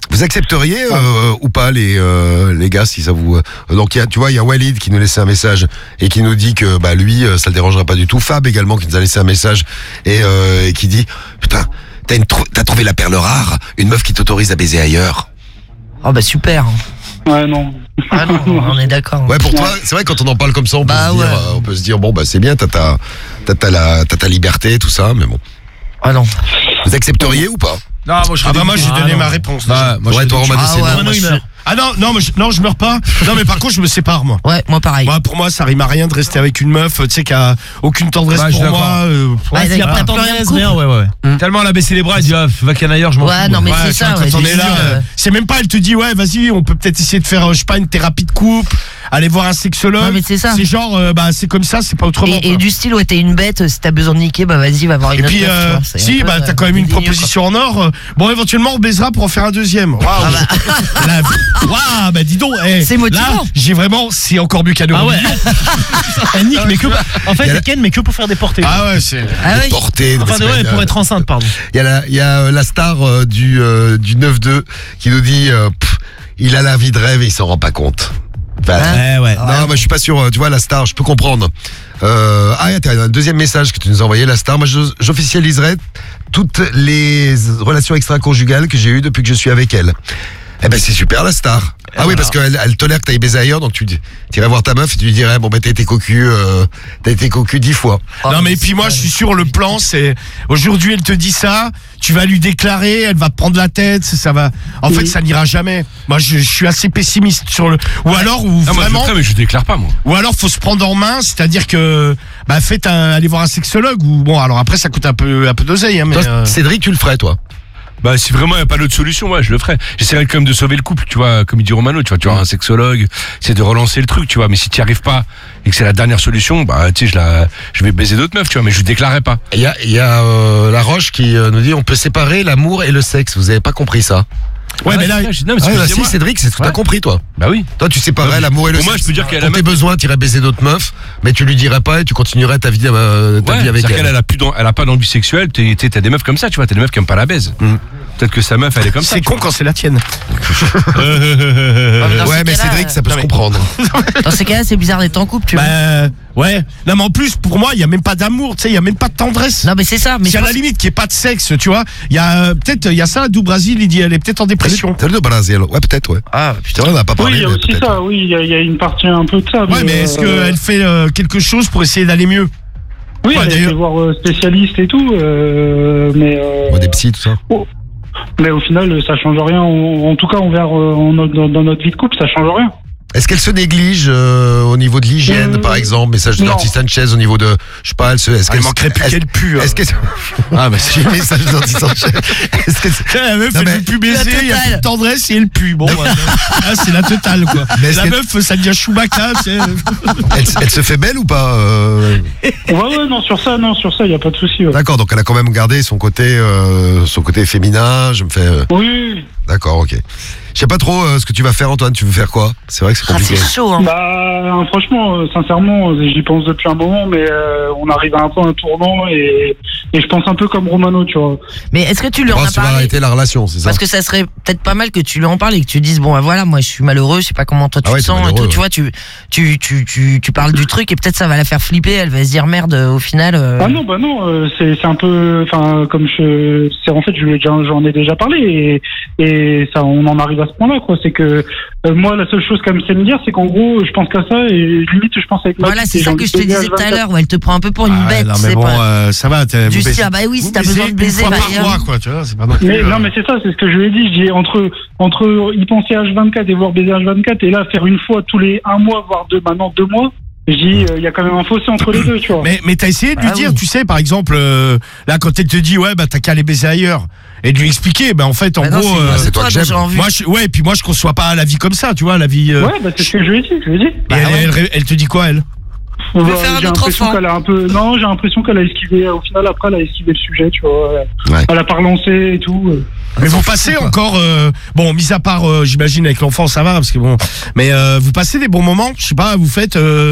[SPEAKER 1] Vous accepteriez euh, ou pas les euh, les gars si ça vous euh, donc il y a tu vois il y a Walid qui nous laissait un message et qui nous dit que bah lui euh, ça le dérangerait pas du tout. Fab également qui nous a laissé un message et, euh, et qui dit putain t'as une tr- t'as trouvé la perle rare, une meuf qui t'autorise à baiser ailleurs.
[SPEAKER 5] Oh bah super.
[SPEAKER 7] Ouais, non.
[SPEAKER 5] Ah non, on est d'accord.
[SPEAKER 1] Ouais pour toi c'est vrai quand on en parle comme ça on peut
[SPEAKER 5] Bah
[SPEAKER 1] se dire
[SPEAKER 5] ouais.
[SPEAKER 1] euh, on peut se dire bon bah c'est bien t'as ta t'as ta la t'as ta liberté tout ça mais bon.
[SPEAKER 5] Ah non.
[SPEAKER 1] Vous accepteriez ou pas?
[SPEAKER 6] Non, moi je
[SPEAKER 3] Ah bah moi j'ai
[SPEAKER 2] Ah,
[SPEAKER 3] donné
[SPEAKER 2] non.
[SPEAKER 3] ma réponse.
[SPEAKER 6] Bah, moi,
[SPEAKER 1] Ouais
[SPEAKER 6] je
[SPEAKER 1] toi Romain
[SPEAKER 5] Ah
[SPEAKER 1] c'est
[SPEAKER 5] ouais,
[SPEAKER 1] non.
[SPEAKER 2] Mano,
[SPEAKER 5] moi,
[SPEAKER 2] il
[SPEAKER 5] je-
[SPEAKER 2] meurt.
[SPEAKER 3] Ah non, non, mais je, non, je meurs pas. Non, mais par contre, je me sépare, moi.
[SPEAKER 5] Ouais, moi pareil.
[SPEAKER 3] Moi, pour moi, ça rime à rien de rester avec une meuf, tu sais, qui a aucune tendresse
[SPEAKER 6] Bah, je suis
[SPEAKER 3] pour moi.
[SPEAKER 6] d'accord.
[SPEAKER 3] euh,
[SPEAKER 5] Ouais,
[SPEAKER 2] S'il y a
[SPEAKER 5] d'accord.
[SPEAKER 2] pas de
[SPEAKER 5] Plus rien de
[SPEAKER 2] tendresse,
[SPEAKER 5] couple.
[SPEAKER 2] rien, ouais, ouais. ouais.
[SPEAKER 6] Tellement elle a baissé les bras, elle dit ah, va qu'un ailleurs, je m'en
[SPEAKER 5] Ouais,
[SPEAKER 6] fous.
[SPEAKER 5] non, mais
[SPEAKER 3] Ouais,
[SPEAKER 5] c'est
[SPEAKER 3] tu
[SPEAKER 5] ça,
[SPEAKER 3] vois,
[SPEAKER 5] ouais,
[SPEAKER 3] quand on
[SPEAKER 5] c'est
[SPEAKER 3] est là,
[SPEAKER 5] sûr,
[SPEAKER 3] euh,
[SPEAKER 5] euh,
[SPEAKER 3] c'est même pas, elle te dit, ouais, vas-y, on peut peut-être essayer de faire, euh, je sais pas, une thérapie de couple, aller voir un sexologue.
[SPEAKER 5] Ouais, mais c'est ça.
[SPEAKER 3] C'est genre, euh, bah, c'est comme ça, c'est pas autrement.
[SPEAKER 5] Et, et
[SPEAKER 3] quoi.
[SPEAKER 5] du style, ouais, t'es une bête, si t'as besoin de niquer, bah vas-y, va voir une
[SPEAKER 3] Et
[SPEAKER 5] autre
[SPEAKER 3] puis,
[SPEAKER 5] meuf, tu
[SPEAKER 3] euh,
[SPEAKER 5] vois, c'est un
[SPEAKER 3] si,
[SPEAKER 5] peu,
[SPEAKER 3] bah,
[SPEAKER 5] euh,
[SPEAKER 3] t'as quand même une
[SPEAKER 5] dédaigneux,
[SPEAKER 3] proposition en or. euh, Bon, éventuellement, on baisera pour en faire un deuxième. Waouh!
[SPEAKER 5] Ah bah.
[SPEAKER 3] La- Waouh, bah, dis donc, eh,
[SPEAKER 5] C'est motivant.
[SPEAKER 3] Là, j'ai vraiment, c'est encore mieux qu'à
[SPEAKER 2] Ah ouais.
[SPEAKER 3] Eurovision.
[SPEAKER 2] Elle nique, mais que. En fait,
[SPEAKER 1] Il y a la-
[SPEAKER 2] elle ken, mais que pour faire des portées.
[SPEAKER 3] Ah ouais, c'est.
[SPEAKER 5] Ah ouais.
[SPEAKER 1] Portée,
[SPEAKER 2] Enfin,
[SPEAKER 1] c'est
[SPEAKER 2] ouais,
[SPEAKER 1] pas-
[SPEAKER 2] pour être enceinte, pardon.
[SPEAKER 1] Il y a la, il y a euh, la star euh, du, euh, du neuf deux qui nous dit euh, pff, il a la vie de rêve et il s'en rend pas compte. Voilà.
[SPEAKER 3] Ouais, ouais.
[SPEAKER 1] Non, moi je suis pas sûr. euh, Tu vois, la star, je peux comprendre. Euh, ah, t'as un deuxième message que tu nous as envoyé, la star. Moi, je- j'officialiserai toutes les relations extra-conjugales que j'ai eues depuis que je suis avec elle. Eh ben, c'est super, la star. Ah oui, parce qu'elle elle tolère que t'ailles baiser ailleurs, donc tu irais voir ta meuf et tu lui dirais, bon, ben, t'as été cocu, euh, t'as été cocu dix fois.
[SPEAKER 3] Non mais puis moi je suis sûr le plan c'est aujourd'hui elle te dit ça, tu vas lui déclarer, elle va te prendre la tête, ça va. En fait ça n'ira jamais. Moi je, je suis assez pessimiste sur le. Ou alors ou
[SPEAKER 4] Ah, moi, je
[SPEAKER 3] vraiment.
[SPEAKER 4] le ferais, mais je déclare pas, moi.
[SPEAKER 3] Ou alors faut se prendre en main, c'est-à-dire que bah faites un, aller voir un sexologue ou bon alors après ça coûte un peu un peu d'oseille hein, mais.
[SPEAKER 1] Toi,
[SPEAKER 3] euh,
[SPEAKER 1] Cédric, tu le ferais, toi?
[SPEAKER 4] Bah, si vraiment il n'y a pas d'autre solution, ouais, je le ferais. J'essaierais quand même de sauver le couple, tu vois, comme il dit Romano, tu vois, tu vois, un sexologue, c'est de relancer le truc, tu vois, mais si tu n'y arrives pas et que c'est la dernière solution, bah, tu sais, je la, je vais baiser d'autres meufs, tu vois, mais je ne déclarerai pas.
[SPEAKER 1] Il y a, il y a euh, La Roche qui euh, nous dit, on peut séparer l'amour et le sexe. Vous avez pas compris ça?
[SPEAKER 3] Ouais mais là.
[SPEAKER 4] non, mais c'est
[SPEAKER 1] Ah,
[SPEAKER 4] ce que
[SPEAKER 1] bah,
[SPEAKER 4] je dis,
[SPEAKER 1] si,
[SPEAKER 4] moi.
[SPEAKER 1] Cédric, c'est ce que t'as
[SPEAKER 4] Ouais.
[SPEAKER 1] compris, toi.
[SPEAKER 4] Bah oui.
[SPEAKER 1] Toi, tu séparais
[SPEAKER 4] Bah,
[SPEAKER 1] l'amour et le
[SPEAKER 4] pour moi,
[SPEAKER 1] sexe.
[SPEAKER 4] je peux dire qu'elle a
[SPEAKER 1] Pour
[SPEAKER 4] la
[SPEAKER 1] tes
[SPEAKER 4] meuf-
[SPEAKER 1] besoins, tu irais baiser d'autres meufs, mais tu lui dirais pas et tu continuerais ta vie, euh, ta
[SPEAKER 4] Ouais,
[SPEAKER 1] vie avec
[SPEAKER 4] c'est-à-dire
[SPEAKER 1] elle.
[SPEAKER 4] qu'elle elle a plus d'en- elle a pas d'envie sexuelle, t'es- t'es- t'as des meufs comme ça, tu vois, t'as des meufs qui aiment pas la baise.
[SPEAKER 1] Mm.
[SPEAKER 4] Peut-être que sa meuf, elle est comme ça.
[SPEAKER 3] C'est
[SPEAKER 4] tu
[SPEAKER 3] con quand c'est la tienne.
[SPEAKER 5] Dans
[SPEAKER 1] Ouais,
[SPEAKER 5] ces
[SPEAKER 1] mais
[SPEAKER 5] cas-là,
[SPEAKER 1] Cédric, ça peut
[SPEAKER 3] non,
[SPEAKER 1] se
[SPEAKER 3] mais-
[SPEAKER 1] comprendre.
[SPEAKER 5] Dans ces cas-là, c'est bizarre d'être en couple, tu vois.
[SPEAKER 3] Bah ouais. Non mais en plus pour moi il y a même pas d'amour, tu sais, il y a même pas de tendresse.
[SPEAKER 5] Non, mais c'est ça. Mais
[SPEAKER 3] Si
[SPEAKER 5] je
[SPEAKER 3] à la
[SPEAKER 5] pense-
[SPEAKER 3] limite qu'il n'y ait pas de sexe, tu vois, il y a euh, peut-être il y a ça, d'où Brasil, il dit elle est peut-être en dépression.
[SPEAKER 1] Salut de Brésil. Ouais, peut-être, ouais.
[SPEAKER 5] Ah,
[SPEAKER 1] C'est vrai, on n'a pas
[SPEAKER 7] Oui,
[SPEAKER 1] parlé,
[SPEAKER 7] il y a
[SPEAKER 1] mais
[SPEAKER 7] aussi
[SPEAKER 1] peut-être.
[SPEAKER 7] ça, oui, il y, a- il y a une partie un peu de ça.
[SPEAKER 3] Ouais, mais est-ce
[SPEAKER 7] euh,
[SPEAKER 3] qu'elle fait euh, quelque chose pour essayer d'aller mieux?
[SPEAKER 7] Oui,
[SPEAKER 3] Ouais,
[SPEAKER 7] elle a
[SPEAKER 3] d'ailleurs-
[SPEAKER 7] été voir euh, spécialiste et tout, euh, mais, euh,
[SPEAKER 1] Ouais, des psys, tout ça.
[SPEAKER 7] mais au final, ça change rien. En, en tout cas, envers, euh, en notre- dans, dans notre vie de couple, ça change rien.
[SPEAKER 1] Est-ce qu'elle se néglige euh, au niveau de l'hygiène,
[SPEAKER 7] Euh,
[SPEAKER 1] par exemple, message de
[SPEAKER 7] non.
[SPEAKER 1] Nancy Sanchez au niveau de, je sais pas, elle se, est-ce
[SPEAKER 3] Ah, il
[SPEAKER 1] qu'elle
[SPEAKER 3] manquerait plus
[SPEAKER 1] est-ce-
[SPEAKER 3] qu'elle pue.
[SPEAKER 1] Est-ce que
[SPEAKER 3] Ah bah c'est.
[SPEAKER 1] message de Nancy Sanchez Est-ce que c'est-
[SPEAKER 3] La meuf,
[SPEAKER 1] Non,
[SPEAKER 3] elle
[SPEAKER 1] mais-
[SPEAKER 3] veut plus baiser, il y a
[SPEAKER 5] totale.
[SPEAKER 3] plus de tendresse et elle pue. Bon, bah, là, c'est la totale, quoi.
[SPEAKER 1] Mais est-ce
[SPEAKER 3] La
[SPEAKER 1] qu'elle-
[SPEAKER 3] meuf, ça devient Chewbacca, c'est.
[SPEAKER 1] elle, elle se fait belle ou pas euh
[SPEAKER 7] Ouais, ouais, non, sur ça, non, sur ça, il n'y a pas de souci. Ouais.
[SPEAKER 1] D'accord, donc elle a quand même gardé son côté, euh, son côté féminin. Je me fais. euh,
[SPEAKER 7] Oui,
[SPEAKER 1] D'accord, ok. Je sais pas trop euh, ce que tu vas faire, Antoine. Tu veux faire quoi? C'est vrai que c'est
[SPEAKER 5] Ah,
[SPEAKER 1] compliqué.
[SPEAKER 5] c'est chaud, hein.
[SPEAKER 7] bah, hein, franchement, euh, sincèrement, euh, j'y pense depuis un moment, mais euh, on arrive à un peu un tournant et, et je pense un peu comme Romano, tu vois.
[SPEAKER 5] Mais est-ce que tu lui en
[SPEAKER 1] Oh,
[SPEAKER 5] as
[SPEAKER 1] tu vas
[SPEAKER 5] parlé?
[SPEAKER 1] arrêter la relation, c'est ça?
[SPEAKER 5] Parce que ça serait peut-être pas mal que tu lui en parles et que tu dises bon bah voilà moi je suis malheureux, je sais pas comment toi tu
[SPEAKER 1] Ah ouais,
[SPEAKER 5] te
[SPEAKER 1] t'es
[SPEAKER 5] sens et
[SPEAKER 1] malheureux,
[SPEAKER 5] tout, tu vois tu tu tu tu tu parles du truc et peut-être ça va la faire flipper, elle va se dire merde au final. euh,
[SPEAKER 7] Ah non, bah non, euh, c'est c'est un peu, enfin, comme je, c'est en fait, je lui ai déjà- j'en ai déjà parlé et, et ça, on en arrive à ce point-là, quoi. C'est que euh, moi, la seule chose qu'elle me sait me dire, c'est qu'en gros, je pense qu'à ça et limite, je pense avec ma
[SPEAKER 5] Voilà
[SPEAKER 7] fille,
[SPEAKER 5] c'est
[SPEAKER 7] j'ai
[SPEAKER 5] ça
[SPEAKER 7] envie
[SPEAKER 5] que
[SPEAKER 7] de
[SPEAKER 5] je te
[SPEAKER 7] baiser
[SPEAKER 5] disais
[SPEAKER 7] H
[SPEAKER 5] tout à
[SPEAKER 7] vingt-quatre.
[SPEAKER 5] l'heure où elle te prend un peu pour une
[SPEAKER 3] Ah ouais,
[SPEAKER 5] bête,
[SPEAKER 3] non, mais
[SPEAKER 5] c'est
[SPEAKER 3] bon,
[SPEAKER 5] pas.
[SPEAKER 3] euh, ça va. t'as-
[SPEAKER 5] Du
[SPEAKER 3] vous
[SPEAKER 5] style,
[SPEAKER 3] baisez-
[SPEAKER 5] ah bah oui, si
[SPEAKER 3] vous
[SPEAKER 5] t'as besoin de
[SPEAKER 3] une
[SPEAKER 5] baiser,
[SPEAKER 3] fois
[SPEAKER 5] bah,
[SPEAKER 3] par
[SPEAKER 5] viens.
[SPEAKER 3] mois, quoi, tu vois, c'est pas non plus.
[SPEAKER 7] Mais
[SPEAKER 3] euh,
[SPEAKER 7] non, mais c'est ça, c'est ce que je lui ai dit. Je dis entre entre y penser H vingt-quatre et voir baiser H vingt-quatre et là faire une fois tous les un mois, voire deux, maintenant deux mois. Je dis, il y a quand même un fossé entre les deux, tu vois.
[SPEAKER 3] Mais, mais t'as essayé de lui
[SPEAKER 5] Ah
[SPEAKER 3] dire,
[SPEAKER 5] oui.
[SPEAKER 3] tu sais, par exemple, euh, là, quand elle te dit, ouais, bah, t'as qu'à aller baiser ailleurs. Et de lui expliquer, bah, en fait, en
[SPEAKER 5] Bah non,
[SPEAKER 3] gros,
[SPEAKER 5] c'est-
[SPEAKER 3] euh,
[SPEAKER 1] c'est toi
[SPEAKER 5] toi
[SPEAKER 1] que
[SPEAKER 5] dont
[SPEAKER 1] j'aime.
[SPEAKER 5] j'ai envie.
[SPEAKER 3] moi, je, ouais, et puis moi, je conçois pas la vie comme ça, tu vois, la vie. euh,
[SPEAKER 7] Ouais, bah c'est ce que je lui ai dit. Je lui ai dit.
[SPEAKER 3] et
[SPEAKER 5] Bah
[SPEAKER 3] elle,
[SPEAKER 5] ouais.
[SPEAKER 3] elle- elle te dit quoi, elle?
[SPEAKER 7] Ouais,
[SPEAKER 5] veux faire un
[SPEAKER 7] j'ai
[SPEAKER 5] autre
[SPEAKER 7] l'impression
[SPEAKER 5] enfant.
[SPEAKER 7] qu'elle a un peu. Non, j'ai l'impression qu'elle a esquivé. Au final, après, elle a esquivé le sujet, tu vois.
[SPEAKER 1] Ouais.
[SPEAKER 7] Elle a pas relancé et tout.
[SPEAKER 3] Mais vous passez encore, euh, bon, mis à part, euh, j'imagine avec l'enfant ça va parce que bon, mais euh, vous passez des bons moments, je sais pas, vous faites, euh,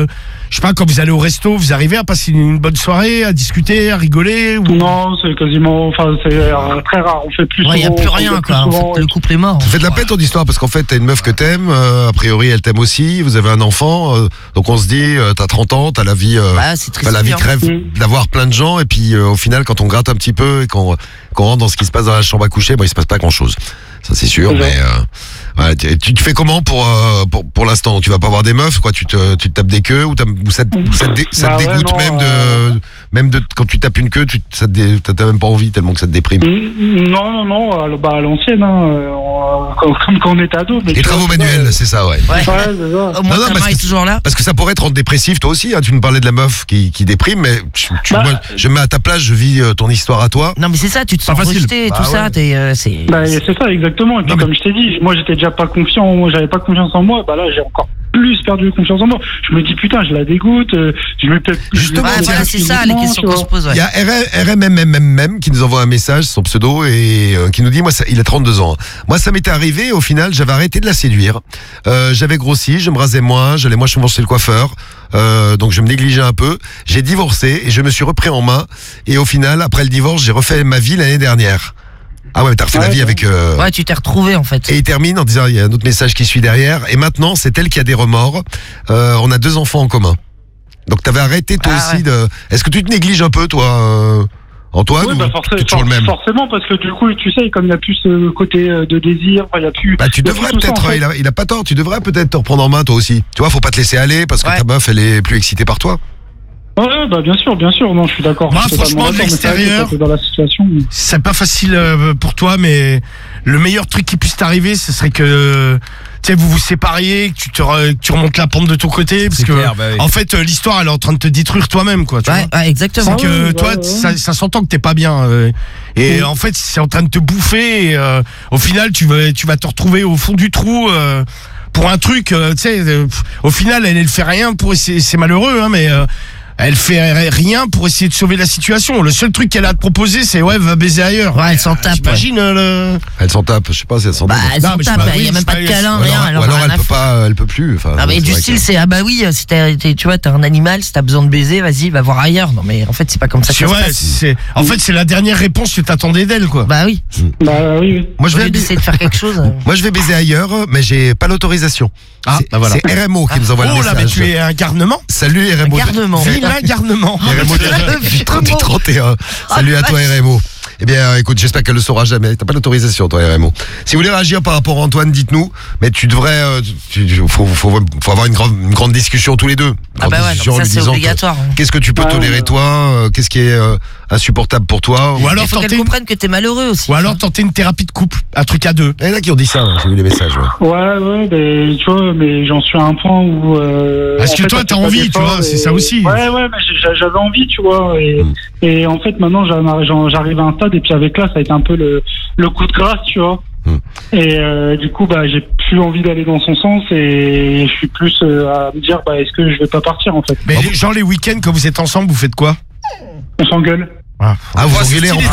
[SPEAKER 3] je sais pas, quand vous allez au resto, vous arrivez à passer une bonne soirée, à discuter, à rigoler ou...
[SPEAKER 7] Non, c'est quasiment, enfin, c'est euh, très rare. On fait plus
[SPEAKER 5] Ouais, y a
[SPEAKER 7] souvent,
[SPEAKER 5] plus
[SPEAKER 7] on
[SPEAKER 5] rien,
[SPEAKER 7] fait plus
[SPEAKER 5] quoi. En
[SPEAKER 7] souvent,
[SPEAKER 5] fait, le couple est mort.
[SPEAKER 1] Ça fait de la peine ton histoire parce qu'en fait t'as une meuf que t'aimes, euh, a priori elle t'aime aussi, vous avez un enfant, euh, donc on se dit euh, t'as trente ans, t'as la vie, euh,
[SPEAKER 5] Bah, c'est triste.
[SPEAKER 1] bah, la vie
[SPEAKER 5] bien.
[SPEAKER 1] crève
[SPEAKER 7] Mm.
[SPEAKER 1] d'avoir plein de gens et puis euh, au final quand on gratte un petit peu et qu'on qu'on rentre dans ce qui se passe dans la chambre à coucher, bah il se passe pas grand chose. Ça c'est sûr,
[SPEAKER 7] C'est
[SPEAKER 1] mais euh, ouais, tu, tu te fais comment pour euh, pour pour l'instant? Tu vas pas voir des meufs quoi? Tu te tu te tapes des queues ou, t'as- ou ça, te- ou ça te, dé- ça te
[SPEAKER 7] Bah ouais,
[SPEAKER 1] dégoûte
[SPEAKER 7] non,
[SPEAKER 1] même
[SPEAKER 7] euh,
[SPEAKER 1] de même de quand tu tapes une queue, tu ça te dé- t'as t'as même pas envie tellement que ça te déprime.
[SPEAKER 7] Mm, Non, non, non, à, l- bah, à l'ancienne, hein, euh, on- comme, comme quand on était ado. mais
[SPEAKER 1] Les
[SPEAKER 7] tu
[SPEAKER 1] travaux
[SPEAKER 7] vois,
[SPEAKER 1] manuels, c'est ça, ouais.
[SPEAKER 5] Ouais.
[SPEAKER 7] Ouais, c'est ça.
[SPEAKER 5] Au moins,
[SPEAKER 1] Non, non,
[SPEAKER 5] ta
[SPEAKER 1] parce
[SPEAKER 5] main
[SPEAKER 1] que-
[SPEAKER 5] est toujours là.
[SPEAKER 1] Parce que ça pourrait te rendre dépressif toi aussi, hein. Tu nous parlais de la meuf qui, qui déprime, mais tu, tu-
[SPEAKER 7] Bah,
[SPEAKER 1] moi, je me mets à ta place, je vis euh, ton histoire à toi.
[SPEAKER 5] Non, mais c'est ça, tu te
[SPEAKER 6] Pas
[SPEAKER 5] sens
[SPEAKER 6] facile.
[SPEAKER 5] rejeté et
[SPEAKER 1] Bah
[SPEAKER 5] tout
[SPEAKER 1] ouais.
[SPEAKER 5] ça. T'es, euh, c'est.
[SPEAKER 7] Bah, c'est ça, exactement. Et puis,
[SPEAKER 1] Non, mais-
[SPEAKER 7] comme je t'ai dit, moi, j'étais déjà pas confiant, moi, j'avais pas confiance en moi. Bah là, j'ai encore plus perdu confiance en moi. Je me dis, putain, je la dégoûte. euh, Je vais peut-être.
[SPEAKER 1] Justement,
[SPEAKER 5] Ouais,
[SPEAKER 1] tiens,
[SPEAKER 5] voilà, c'est ça les questions qu'on se pose.
[SPEAKER 1] Il
[SPEAKER 5] Ouais.
[SPEAKER 1] y a R M M M M qui nous envoie un message, son pseudo, et euh, qui nous dit, moi, ça, il a trente-deux ans. Moi, ça m'était arrivé, au final, j'avais arrêté de la séduire. Euh, j'avais grossi, je me rasais moins, j'allais moins souvent chez le coiffeur. Euh, donc je me négligeais un peu. J'ai divorcé et je me suis repris en main. Et au final, après le divorce, j'ai refait ma vie l'année dernière. Ah ouais, mais t'as refait
[SPEAKER 7] Ouais,
[SPEAKER 1] la vie
[SPEAKER 7] ouais.
[SPEAKER 1] avec... euh,
[SPEAKER 5] Ouais, tu t'es retrouvé en fait.
[SPEAKER 1] Et il termine en disant, il y a un autre message qui suit derrière. Et maintenant, c'est elle qui a des remords. Euh, on a deux enfants en commun. Donc t'avais arrêté toi
[SPEAKER 5] Ah,
[SPEAKER 1] aussi de... Est-ce que tu te négliges un peu, toi, euh, Antoine,
[SPEAKER 7] Oui,
[SPEAKER 1] ou
[SPEAKER 7] bah,
[SPEAKER 1] t'es
[SPEAKER 7] forcément,
[SPEAKER 1] toujours le même?
[SPEAKER 7] forcément, parce que du coup, tu sais, comme il y a plus ce côté euh, de désir, enfin, il y a plus.
[SPEAKER 1] Bah tu
[SPEAKER 7] il y a
[SPEAKER 1] devrais
[SPEAKER 7] plus tout ça,
[SPEAKER 1] peut-être,
[SPEAKER 7] en fait.
[SPEAKER 1] il, a, il a pas tort, tu devrais peut-être te reprendre en main toi aussi. Tu vois, faut pas te laisser aller parce que
[SPEAKER 5] Ouais.
[SPEAKER 1] ta meuf elle est plus excitée par toi.
[SPEAKER 7] Ouais, bah bien sûr, bien sûr. Non, je suis d'accord.
[SPEAKER 3] Moi,
[SPEAKER 7] je suis totalement
[SPEAKER 3] franchement, de
[SPEAKER 7] d'accord, mais c'est vrai que
[SPEAKER 3] l'extérieur-
[SPEAKER 7] quand t'es dans la situation.
[SPEAKER 3] C'est pas facile euh, pour toi, mais le meilleur truc qui puisse t'arriver, ce serait que tu sais, vous vous sépariez, que tu, te re- que tu remontes la pente de ton côté, parce
[SPEAKER 6] C'est
[SPEAKER 3] que
[SPEAKER 6] clair, bah oui.
[SPEAKER 3] en fait, euh, l'histoire, elle est en train de te détruire toi-même, quoi. Tu
[SPEAKER 5] Ouais,
[SPEAKER 3] vois
[SPEAKER 5] ouais, exactement.
[SPEAKER 3] C'est
[SPEAKER 7] Ah
[SPEAKER 3] que
[SPEAKER 7] ouais,
[SPEAKER 3] toi,
[SPEAKER 7] ouais, ouais.
[SPEAKER 3] ça, ça s'entend que t'es pas bien. euh, et
[SPEAKER 7] Mm.
[SPEAKER 3] en fait, c'est en train de te bouffer. Et, euh, au final, tu vas, tu vas te retrouver au fond du trou. euh, pour un truc, euh, tu sais, euh, pff, au final, elle, elle fait rien pour essayer, c'est malheureux, hein, mais euh, elle fait rien pour essayer de sauver la situation. Le seul truc qu'elle a à te proposer, c'est ouais, va baiser ailleurs.
[SPEAKER 5] Ouais, elle s'en tape. Ouais.
[SPEAKER 3] T'imagines euh, le...
[SPEAKER 1] Elle s'en tape, je sais pas si elle s'en
[SPEAKER 5] Bah,
[SPEAKER 1] tape.
[SPEAKER 5] elle
[SPEAKER 3] Non,
[SPEAKER 5] s'en
[SPEAKER 3] mais je
[SPEAKER 5] tape.
[SPEAKER 3] sais pas,
[SPEAKER 5] Il y a
[SPEAKER 3] oui,
[SPEAKER 5] même
[SPEAKER 3] je
[SPEAKER 5] pas
[SPEAKER 3] sais
[SPEAKER 5] de
[SPEAKER 3] pas,
[SPEAKER 5] câlin,
[SPEAKER 1] Ou
[SPEAKER 5] rien.
[SPEAKER 1] alors,
[SPEAKER 5] Elle
[SPEAKER 1] ou
[SPEAKER 5] en a
[SPEAKER 1] alors
[SPEAKER 5] rien
[SPEAKER 1] elle
[SPEAKER 5] à
[SPEAKER 1] peut
[SPEAKER 5] faire.
[SPEAKER 1] pas, elle peut plus. Enfin,
[SPEAKER 5] Non mais
[SPEAKER 1] c'est
[SPEAKER 5] du
[SPEAKER 1] vrai
[SPEAKER 5] style
[SPEAKER 1] que-
[SPEAKER 5] c'est ah bah oui si t'as t'es- tu vois t'as un animal si t'as besoin de baiser vas-y va voir ailleurs non mais en fait c'est pas comme ça que
[SPEAKER 3] C'est
[SPEAKER 5] ça se
[SPEAKER 3] ouais,
[SPEAKER 5] passe.
[SPEAKER 3] c'est en fait c'est la dernière réponse que t'attendais d'elle, quoi.
[SPEAKER 5] Bah oui
[SPEAKER 7] Bah oui, oui.
[SPEAKER 1] Moi je
[SPEAKER 5] au
[SPEAKER 1] vais
[SPEAKER 5] lieu d'essayer de faire quelque chose euh,
[SPEAKER 1] Moi je vais baiser ailleurs, mais j'ai pas l'autorisation.
[SPEAKER 3] Ah,
[SPEAKER 1] C'est
[SPEAKER 3] bah voilà.
[SPEAKER 1] c'est R M O qui nous envoie le
[SPEAKER 3] Oh là, mais
[SPEAKER 1] message.
[SPEAKER 3] tu es un garnement.
[SPEAKER 1] Salut R M O.
[SPEAKER 5] garnement.
[SPEAKER 3] Vilain garnement.
[SPEAKER 1] R M O du- du trente du trente et un. Salut à toi R M O. Eh bien, écoute, j'espère qu'elle le saura jamais. T'as pas l'autorisation, toi, R M O. Si vous voulez réagir par rapport à Antoine, dites-nous. Mais tu devrais, euh, tu, tu- faut, faut, faut avoir une grande, une grande discussion tous les deux. Une
[SPEAKER 5] ah
[SPEAKER 1] grande
[SPEAKER 5] bah ouais non,
[SPEAKER 1] discussion en
[SPEAKER 5] ça
[SPEAKER 1] lui
[SPEAKER 5] c'est
[SPEAKER 1] disant que-
[SPEAKER 5] obligatoire hein.
[SPEAKER 1] Qu'est-ce que tu peux
[SPEAKER 7] Ah,
[SPEAKER 1] tolérer
[SPEAKER 7] ouais.
[SPEAKER 1] toi euh, Qu'est-ce qui est euh, insupportable pour toi
[SPEAKER 3] Ou alors
[SPEAKER 5] il faut
[SPEAKER 3] tenter
[SPEAKER 5] qu'elle
[SPEAKER 3] une...
[SPEAKER 5] comprenne que t'es malheureux aussi
[SPEAKER 3] ou alors tenter une thérapie de couple, un truc à deux.
[SPEAKER 1] Il y en a qui ont dit ça, hein, j'ai vu les messages. Ouais.
[SPEAKER 7] Ouais, ouais, mais tu vois, mais j'en suis à un point où. Euh,
[SPEAKER 3] Parce
[SPEAKER 7] en
[SPEAKER 3] que
[SPEAKER 7] fait,
[SPEAKER 3] toi,
[SPEAKER 7] ça
[SPEAKER 3] t'as
[SPEAKER 7] fait pas
[SPEAKER 3] envie, tu
[SPEAKER 7] d'effort
[SPEAKER 3] vois, c'est
[SPEAKER 7] et-
[SPEAKER 3] ça aussi.
[SPEAKER 7] Ouais, ouais, mais j'ai- j'avais envie, tu vois. Et,
[SPEAKER 1] Mm.
[SPEAKER 7] et en fait, maintenant, j'en- j'en- j'arrive à un stade, et puis avec là, ça a été un peu le, le coup de grâce, tu vois.
[SPEAKER 1] Mm.
[SPEAKER 7] Et euh, du coup, bah, j'ai plus envie d'aller dans son sens, et je suis plus euh, à me dire, bah, est-ce que je vais pas partir, en fait.
[SPEAKER 3] Mais les- genre les week-ends quand vous êtes ensemble, vous faites quoi?
[SPEAKER 7] On s'engueule.
[SPEAKER 1] Ah, vous engueulez en plus.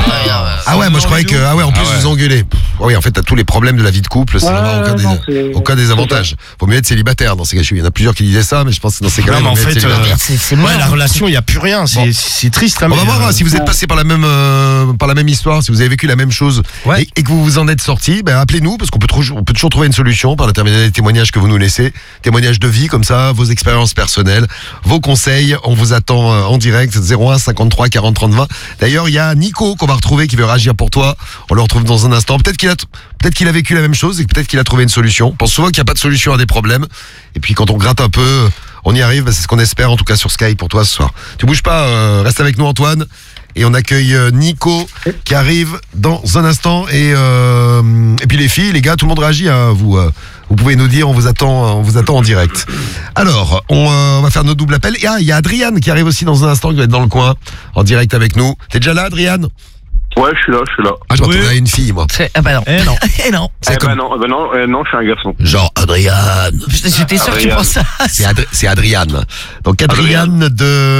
[SPEAKER 5] Ah,
[SPEAKER 1] Ah ouais, moi je croyais que ah ouais, en plus
[SPEAKER 4] Ah ouais.
[SPEAKER 1] vous engueulez. Pff, Oui, en fait, t'as tous les problèmes de la vie de couple, c'est
[SPEAKER 7] Ouais,
[SPEAKER 1] vraiment aucun,
[SPEAKER 7] non,
[SPEAKER 1] des,
[SPEAKER 7] c'est-
[SPEAKER 1] aucun des avantages. Faut mieux être célibataire dans ces cas. Il y en a plusieurs qui disaient ça, mais je pense que dans ces cas-là,
[SPEAKER 3] Non, mais
[SPEAKER 1] il
[SPEAKER 3] en
[SPEAKER 1] vaut mieux être
[SPEAKER 3] fait,
[SPEAKER 1] célibataire.
[SPEAKER 3] euh,
[SPEAKER 5] c'est c'est
[SPEAKER 3] Ouais,
[SPEAKER 5] mort
[SPEAKER 3] la relation, il y a plus rien. C'est
[SPEAKER 1] Bon.
[SPEAKER 3] c'est triste. Hein,
[SPEAKER 1] On
[SPEAKER 3] mais,
[SPEAKER 1] va voir
[SPEAKER 3] euh,
[SPEAKER 1] hein, si vous êtes passé par la même euh, par la même histoire, si vous avez vécu la même chose
[SPEAKER 6] Ouais.
[SPEAKER 1] et, et que vous vous en êtes sorti, ben appelez-nous parce qu'on peut toujours on peut toujours trouver une solution par l'intermédiaire des témoignages que vous nous laissez, témoignages de vie comme ça, vos expériences personnelles, vos conseils. On vous attend euh, en direct zéro un cinquante-trois quarante trente vingt. D'ailleurs, il y a Nico qu'on va retrouver qui veut réagir pour toi. On le retrouve dans un instant. Peut-être qu'il a peut-être qu'il a vécu la même chose et que peut-être qu'il a trouvé une solution. On pense souvent qu'il n'y a pas de solution à des problèmes. Et puis quand on gratte un peu, on y arrive. Ben, c'est ce qu'on espère en tout cas sur Skype pour toi ce soir. Tu bouges pas, euh, reste avec nous Antoine. Et on accueille euh, Nico qui arrive dans un instant. Et, euh, et puis les filles, les gars, tout le monde réagit. Hein, vous, euh, vous pouvez nous dire, on vous attend, on vous attend en direct. Alors, on, euh, on va faire nos doubles appels. Et ah, il y a Adriane qui arrive aussi dans un instant, qui va être dans le coin, en direct avec nous. T'es déjà là, Adriane?
[SPEAKER 8] Ouais, je suis là, je suis là.
[SPEAKER 1] Ah, je
[SPEAKER 6] Oui.
[SPEAKER 1] m'attendais à une fille, moi.
[SPEAKER 5] C'est- ah bah non
[SPEAKER 6] Eh non.
[SPEAKER 5] eh non
[SPEAKER 1] C'est
[SPEAKER 8] Eh
[SPEAKER 1] comme
[SPEAKER 8] ben non, eh ben non, eh non, je suis un garçon.
[SPEAKER 1] genre Adriane.
[SPEAKER 5] Putain, j'étais sûr que tu
[SPEAKER 8] Adriane.
[SPEAKER 5] penses ça
[SPEAKER 1] C'est Adri- c'est Adriane. Donc Adriane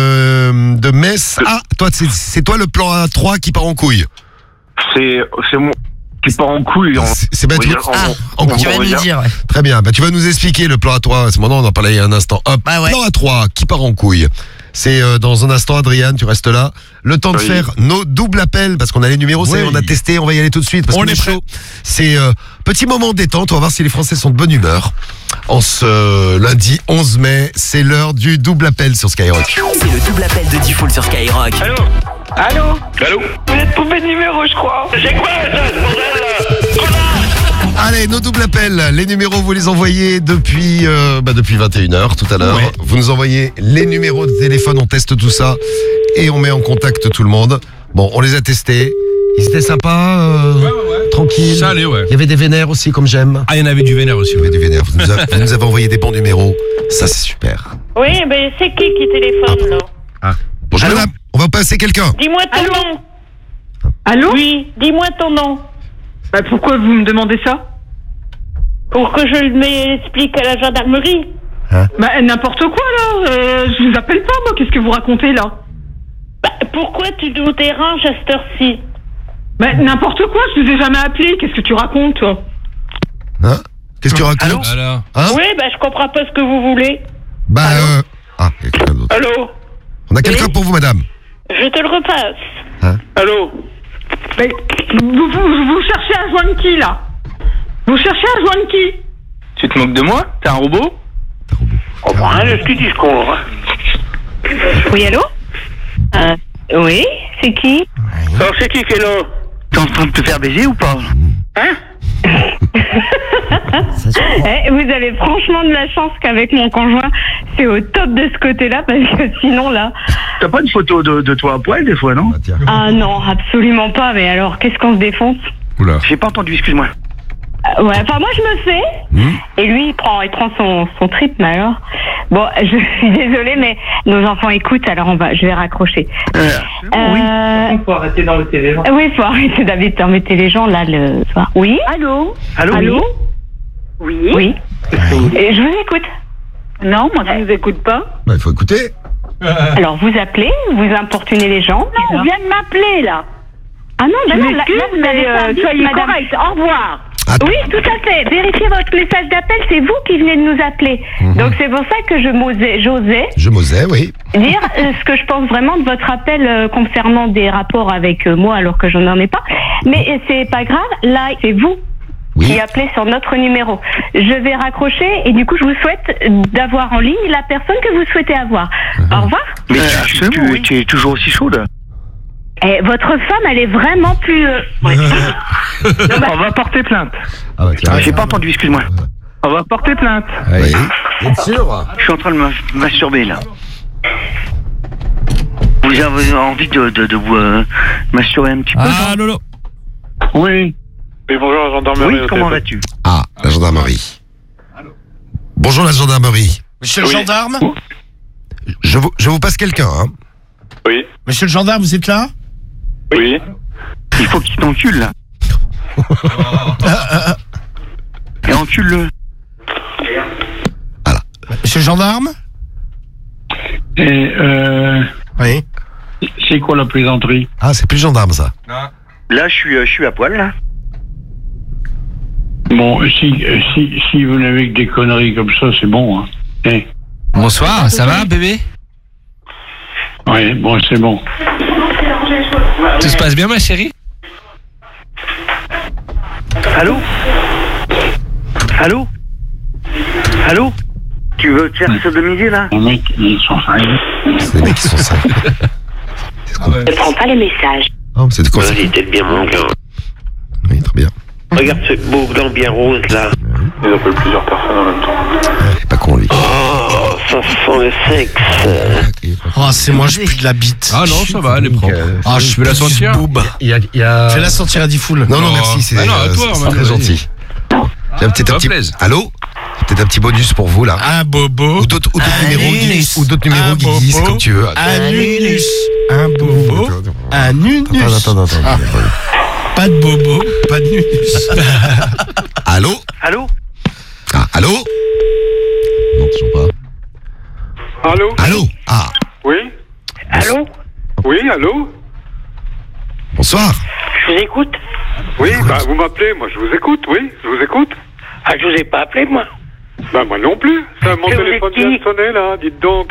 [SPEAKER 1] de de Metz. Ah, toi c'est c'est toi le plan A trois qui part en couille.
[SPEAKER 8] C'est, c'est moi. qui part en couille. En,
[SPEAKER 1] C'est c'est bah,
[SPEAKER 8] on
[SPEAKER 1] tu,
[SPEAKER 8] va dire-
[SPEAKER 5] Ah,
[SPEAKER 8] en- en-
[SPEAKER 5] tu
[SPEAKER 8] on
[SPEAKER 5] vas
[SPEAKER 8] va
[SPEAKER 5] nous
[SPEAKER 8] dire-
[SPEAKER 5] dire, ouais.
[SPEAKER 1] très bien. Bah, tu vas nous expliquer le plan A trois. À ce moment, on en parlait il y a un instant. Hop,
[SPEAKER 5] Bah ouais.
[SPEAKER 1] plan A trois, qui part en couille. C'est euh, dans un instant, Adrien, tu restes là. Le temps de
[SPEAKER 8] Oui.
[SPEAKER 1] faire nos doubles appels, parce qu'on a les numéros, ça y est,
[SPEAKER 3] Oui.
[SPEAKER 1] on a testé, on va y aller tout de suite, parce
[SPEAKER 3] On
[SPEAKER 1] qu'on
[SPEAKER 3] est
[SPEAKER 1] est
[SPEAKER 3] prêt.
[SPEAKER 1] chaud. C'est euh, petit moment détente, on va voir si les Français sont de bonne humeur. En ce lundi onze mai, c'est l'heure du double appel sur Skyrock.
[SPEAKER 9] C'est le double appel de Diffoul sur Skyrock.
[SPEAKER 10] Allô
[SPEAKER 8] Allô
[SPEAKER 10] Vous êtes poupée de numéro, je crois. C'est quoi ça, ce bordel là
[SPEAKER 1] Allez, nos doubles appels, les numéros, vous les envoyez depuis, euh, bah, depuis vingt et une heures tout à l'heure.
[SPEAKER 3] Ouais.
[SPEAKER 1] Vous nous envoyez les numéros de téléphone, on teste tout ça et on met en contact tout le monde. Bon, on les a testés. Ils étaient sympas, euh, tranquilles.
[SPEAKER 4] Ça allait, ouais.
[SPEAKER 1] Il y avait des vénères aussi, comme j'aime.
[SPEAKER 4] Ah, il y en avait du vénère aussi.
[SPEAKER 1] Il y avait des vénères. Vous nous, a- vous nous avez envoyé des bons numéros. Ça, c'est super.
[SPEAKER 11] Oui, mais c'est qui qui téléphone là?
[SPEAKER 1] Bonjour madame, on va passer quelqu'un.
[SPEAKER 11] Dis-moi ton nom.
[SPEAKER 12] Allô?
[SPEAKER 11] Oui, dis-moi ton nom.
[SPEAKER 12] Bah pourquoi vous me demandez ça?
[SPEAKER 11] Pour que je m'explique à la gendarmerie.
[SPEAKER 12] Bah n'importe quoi là, euh, je vous appelle pas moi, qu'est-ce que vous racontez là?
[SPEAKER 11] Bah, pourquoi tu nous déranges à cette heure-ci?
[SPEAKER 12] Bah n'importe quoi, je vous ai jamais appelé, qu'est-ce que tu racontes toi?
[SPEAKER 1] Hein Qu'est-ce que tu racontes
[SPEAKER 4] Voilà.
[SPEAKER 1] Hein
[SPEAKER 11] Oui, bah je comprends pas ce que vous voulez.
[SPEAKER 1] Bah, euh... Ah, il y a quelqu'un d'autre.
[SPEAKER 10] Allô
[SPEAKER 1] On a quelqu'un
[SPEAKER 11] Oui.
[SPEAKER 1] pour vous, madame.
[SPEAKER 11] Je te le repasse.
[SPEAKER 10] Allô
[SPEAKER 12] Mais vous, vous, vous cherchez à joindre qui là? Vous cherchez à joindre qui?
[SPEAKER 10] Tu te moques de moi? T'es un robot? Oh, bah, rien de ce que tu te con, hein.
[SPEAKER 11] Oui, allô? euh, Oui, c'est qui?
[SPEAKER 10] Alors, c'est qui qui est là? T'es en train de te faire baiser ou pas? Hein?
[SPEAKER 11] Eh, vous avez franchement de la chance qu'avec mon conjoint, c'est au top de ce côté-là, parce que sinon là...
[SPEAKER 10] T'as pas une photo de, de toi à poil des fois, non?
[SPEAKER 1] Ah, tiens.
[SPEAKER 11] Ah non, absolument pas, mais alors qu'est-ce qu'on se défonce?
[SPEAKER 4] Oula.
[SPEAKER 10] J'ai pas entendu, excuse-moi.
[SPEAKER 11] Euh, Ouais, enfin moi je me fais,
[SPEAKER 1] Hmm.
[SPEAKER 11] et lui il prend, il prend son, son trip, mais alors... Bon, je suis désolée, mais nos enfants écoutent, alors on va, je vais raccrocher.
[SPEAKER 10] Euh,
[SPEAKER 11] Euh,
[SPEAKER 10] faut arrêter d'embêter les gens.
[SPEAKER 11] oui, faut arrêter d'embêter les gens, là, le soir. Oui? Allô?
[SPEAKER 10] Allô?
[SPEAKER 11] Allô? Oui? Oui. Et je vous écoute. Non, moi je ne vous écoute pas.
[SPEAKER 1] Bah, il faut écouter.
[SPEAKER 11] Alors vous appelez, vous importunez les gens. Non, on vient de m'appeler là. Ah non, bah non, là, là, vous avez pas dit,
[SPEAKER 12] soyez
[SPEAKER 11] madame.
[SPEAKER 12] correct, au revoir.
[SPEAKER 1] Attends.
[SPEAKER 11] Oui, tout à fait. Vérifiez votre message d'appel, c'est vous qui venez de nous appeler. Donc c'est pour ça que je m'osais, j'osais
[SPEAKER 1] Je m'osais, oui.
[SPEAKER 11] dire euh, ce que je pense vraiment de votre appel euh, concernant des rapports avec euh, moi alors que je n'en ai pas. Mais euh, c'est pas grave, là c'est vous
[SPEAKER 1] Oui.
[SPEAKER 11] qui appelez sur notre numéro. Je vais raccrocher et du coup je vous souhaite d'avoir en ligne la personne que vous souhaitez avoir. Au revoir.
[SPEAKER 10] Mais tu, tu, tu, tu es toujours aussi chaude.
[SPEAKER 11] Et votre femme, elle est vraiment plus... euh, ouais.
[SPEAKER 10] On va porter plainte.
[SPEAKER 1] Ah, bah, tiens.
[SPEAKER 10] Ah, j'ai pas entendu, excuse-moi. On va porter plainte.
[SPEAKER 1] Oui. Vous êtes sûr?
[SPEAKER 10] Je suis en train de me masturber là. Vous avez envie de, de, de vous euh, masturber un petit peu?
[SPEAKER 6] Ah, Lolo.
[SPEAKER 8] Oui. Oui, bonjour, la gendarmerie.
[SPEAKER 10] Oui, comment vas-tu?
[SPEAKER 1] Ah, la gendarmerie. Bonjour la gendarmerie.
[SPEAKER 3] Monsieur le
[SPEAKER 8] Oui.
[SPEAKER 3] gendarme?
[SPEAKER 1] Je vous, je vous passe quelqu'un, hein.
[SPEAKER 8] Oui.
[SPEAKER 3] Monsieur le gendarme, vous êtes là?
[SPEAKER 8] Oui.
[SPEAKER 10] Il faut qu'il t'encule là. Et encule-le.
[SPEAKER 3] Monsieur le gendarme?
[SPEAKER 7] Et euh,
[SPEAKER 3] Oui.
[SPEAKER 7] c'est quoi la plaisanterie?
[SPEAKER 1] Ah, c'est plus le gendarme, ça.
[SPEAKER 10] Là, je suis, euh, je suis à poil là.
[SPEAKER 7] Bon, si, euh, si, si vous n'avez que des conneries comme ça, c'est bon. Hein. Eh,
[SPEAKER 6] Bonsoir, ça va, bébé?
[SPEAKER 7] ouais, bon, c'est bon.
[SPEAKER 6] Tout se passe bien, ma chérie?
[SPEAKER 10] Allô? Allô? Allô? Tu veux te faire sodomiser là?
[SPEAKER 7] Les mecs, ils sont sérieux.
[SPEAKER 1] C'est des mecs qui sont sérieux.
[SPEAKER 11] Ne prends pas les messages.
[SPEAKER 1] Ah, c'est de quoi ça?
[SPEAKER 8] Vas-y, t'es bien mon gars.
[SPEAKER 1] Oui, très bien.
[SPEAKER 8] Regarde ce beau gland bien rose là. Ils appellent plusieurs personnes en même temps.
[SPEAKER 1] Il est pas con, lui.
[SPEAKER 8] Oh, ça sent le sexe.
[SPEAKER 3] Oh, c'est moi, je pue de la bite.
[SPEAKER 4] Ah non, ça va, elle est propre.
[SPEAKER 3] Ah, je
[SPEAKER 4] veux la
[SPEAKER 3] pue du
[SPEAKER 4] sentir.
[SPEAKER 3] boob.
[SPEAKER 1] Il y a, il y a...
[SPEAKER 3] Fais-la sentir à Diffoul.
[SPEAKER 1] Non, non,
[SPEAKER 4] Oh.
[SPEAKER 1] merci, c'est
[SPEAKER 4] Ah non, à
[SPEAKER 1] euh,
[SPEAKER 4] toi,
[SPEAKER 1] c'est
[SPEAKER 4] Manu,
[SPEAKER 1] très
[SPEAKER 4] vas-y.
[SPEAKER 1] gentil. J'ai un petit,
[SPEAKER 4] Ça
[SPEAKER 1] un petit...
[SPEAKER 4] plaise.
[SPEAKER 1] Allô? Peut-être un petit bonus pour vous, là.
[SPEAKER 3] Un bobo.
[SPEAKER 1] Ou d'autres ou d'autres
[SPEAKER 3] Un
[SPEAKER 1] numéros,
[SPEAKER 3] anus.
[SPEAKER 1] Guigui, ou d'autres numéros,
[SPEAKER 3] Un
[SPEAKER 1] Guigui, c'est
[SPEAKER 3] bobo.
[SPEAKER 1] comme tu veux.
[SPEAKER 3] Un unus. Un bobo. Un unus.
[SPEAKER 1] Attends, attends, attends.
[SPEAKER 3] Ah. Pas de bobo, pas de nunus.
[SPEAKER 1] Allô?
[SPEAKER 10] Allô?
[SPEAKER 1] Ah, allô? Non, toujours pas.
[SPEAKER 8] Allô?
[SPEAKER 1] Allô? Ah,
[SPEAKER 8] Oui?
[SPEAKER 11] Allô?
[SPEAKER 8] Oui, allô?
[SPEAKER 1] bonsoir.
[SPEAKER 11] Je vous écoute.
[SPEAKER 13] Oui, bah vous m'appelez, moi je vous écoute, oui, je vous écoute.
[SPEAKER 10] Ah, je vous ai pas appelé, moi.
[SPEAKER 13] Bah moi non plus. Ça, mon
[SPEAKER 10] Et vous
[SPEAKER 13] téléphone
[SPEAKER 10] êtes qui
[SPEAKER 13] vient de sonner là, dites donc.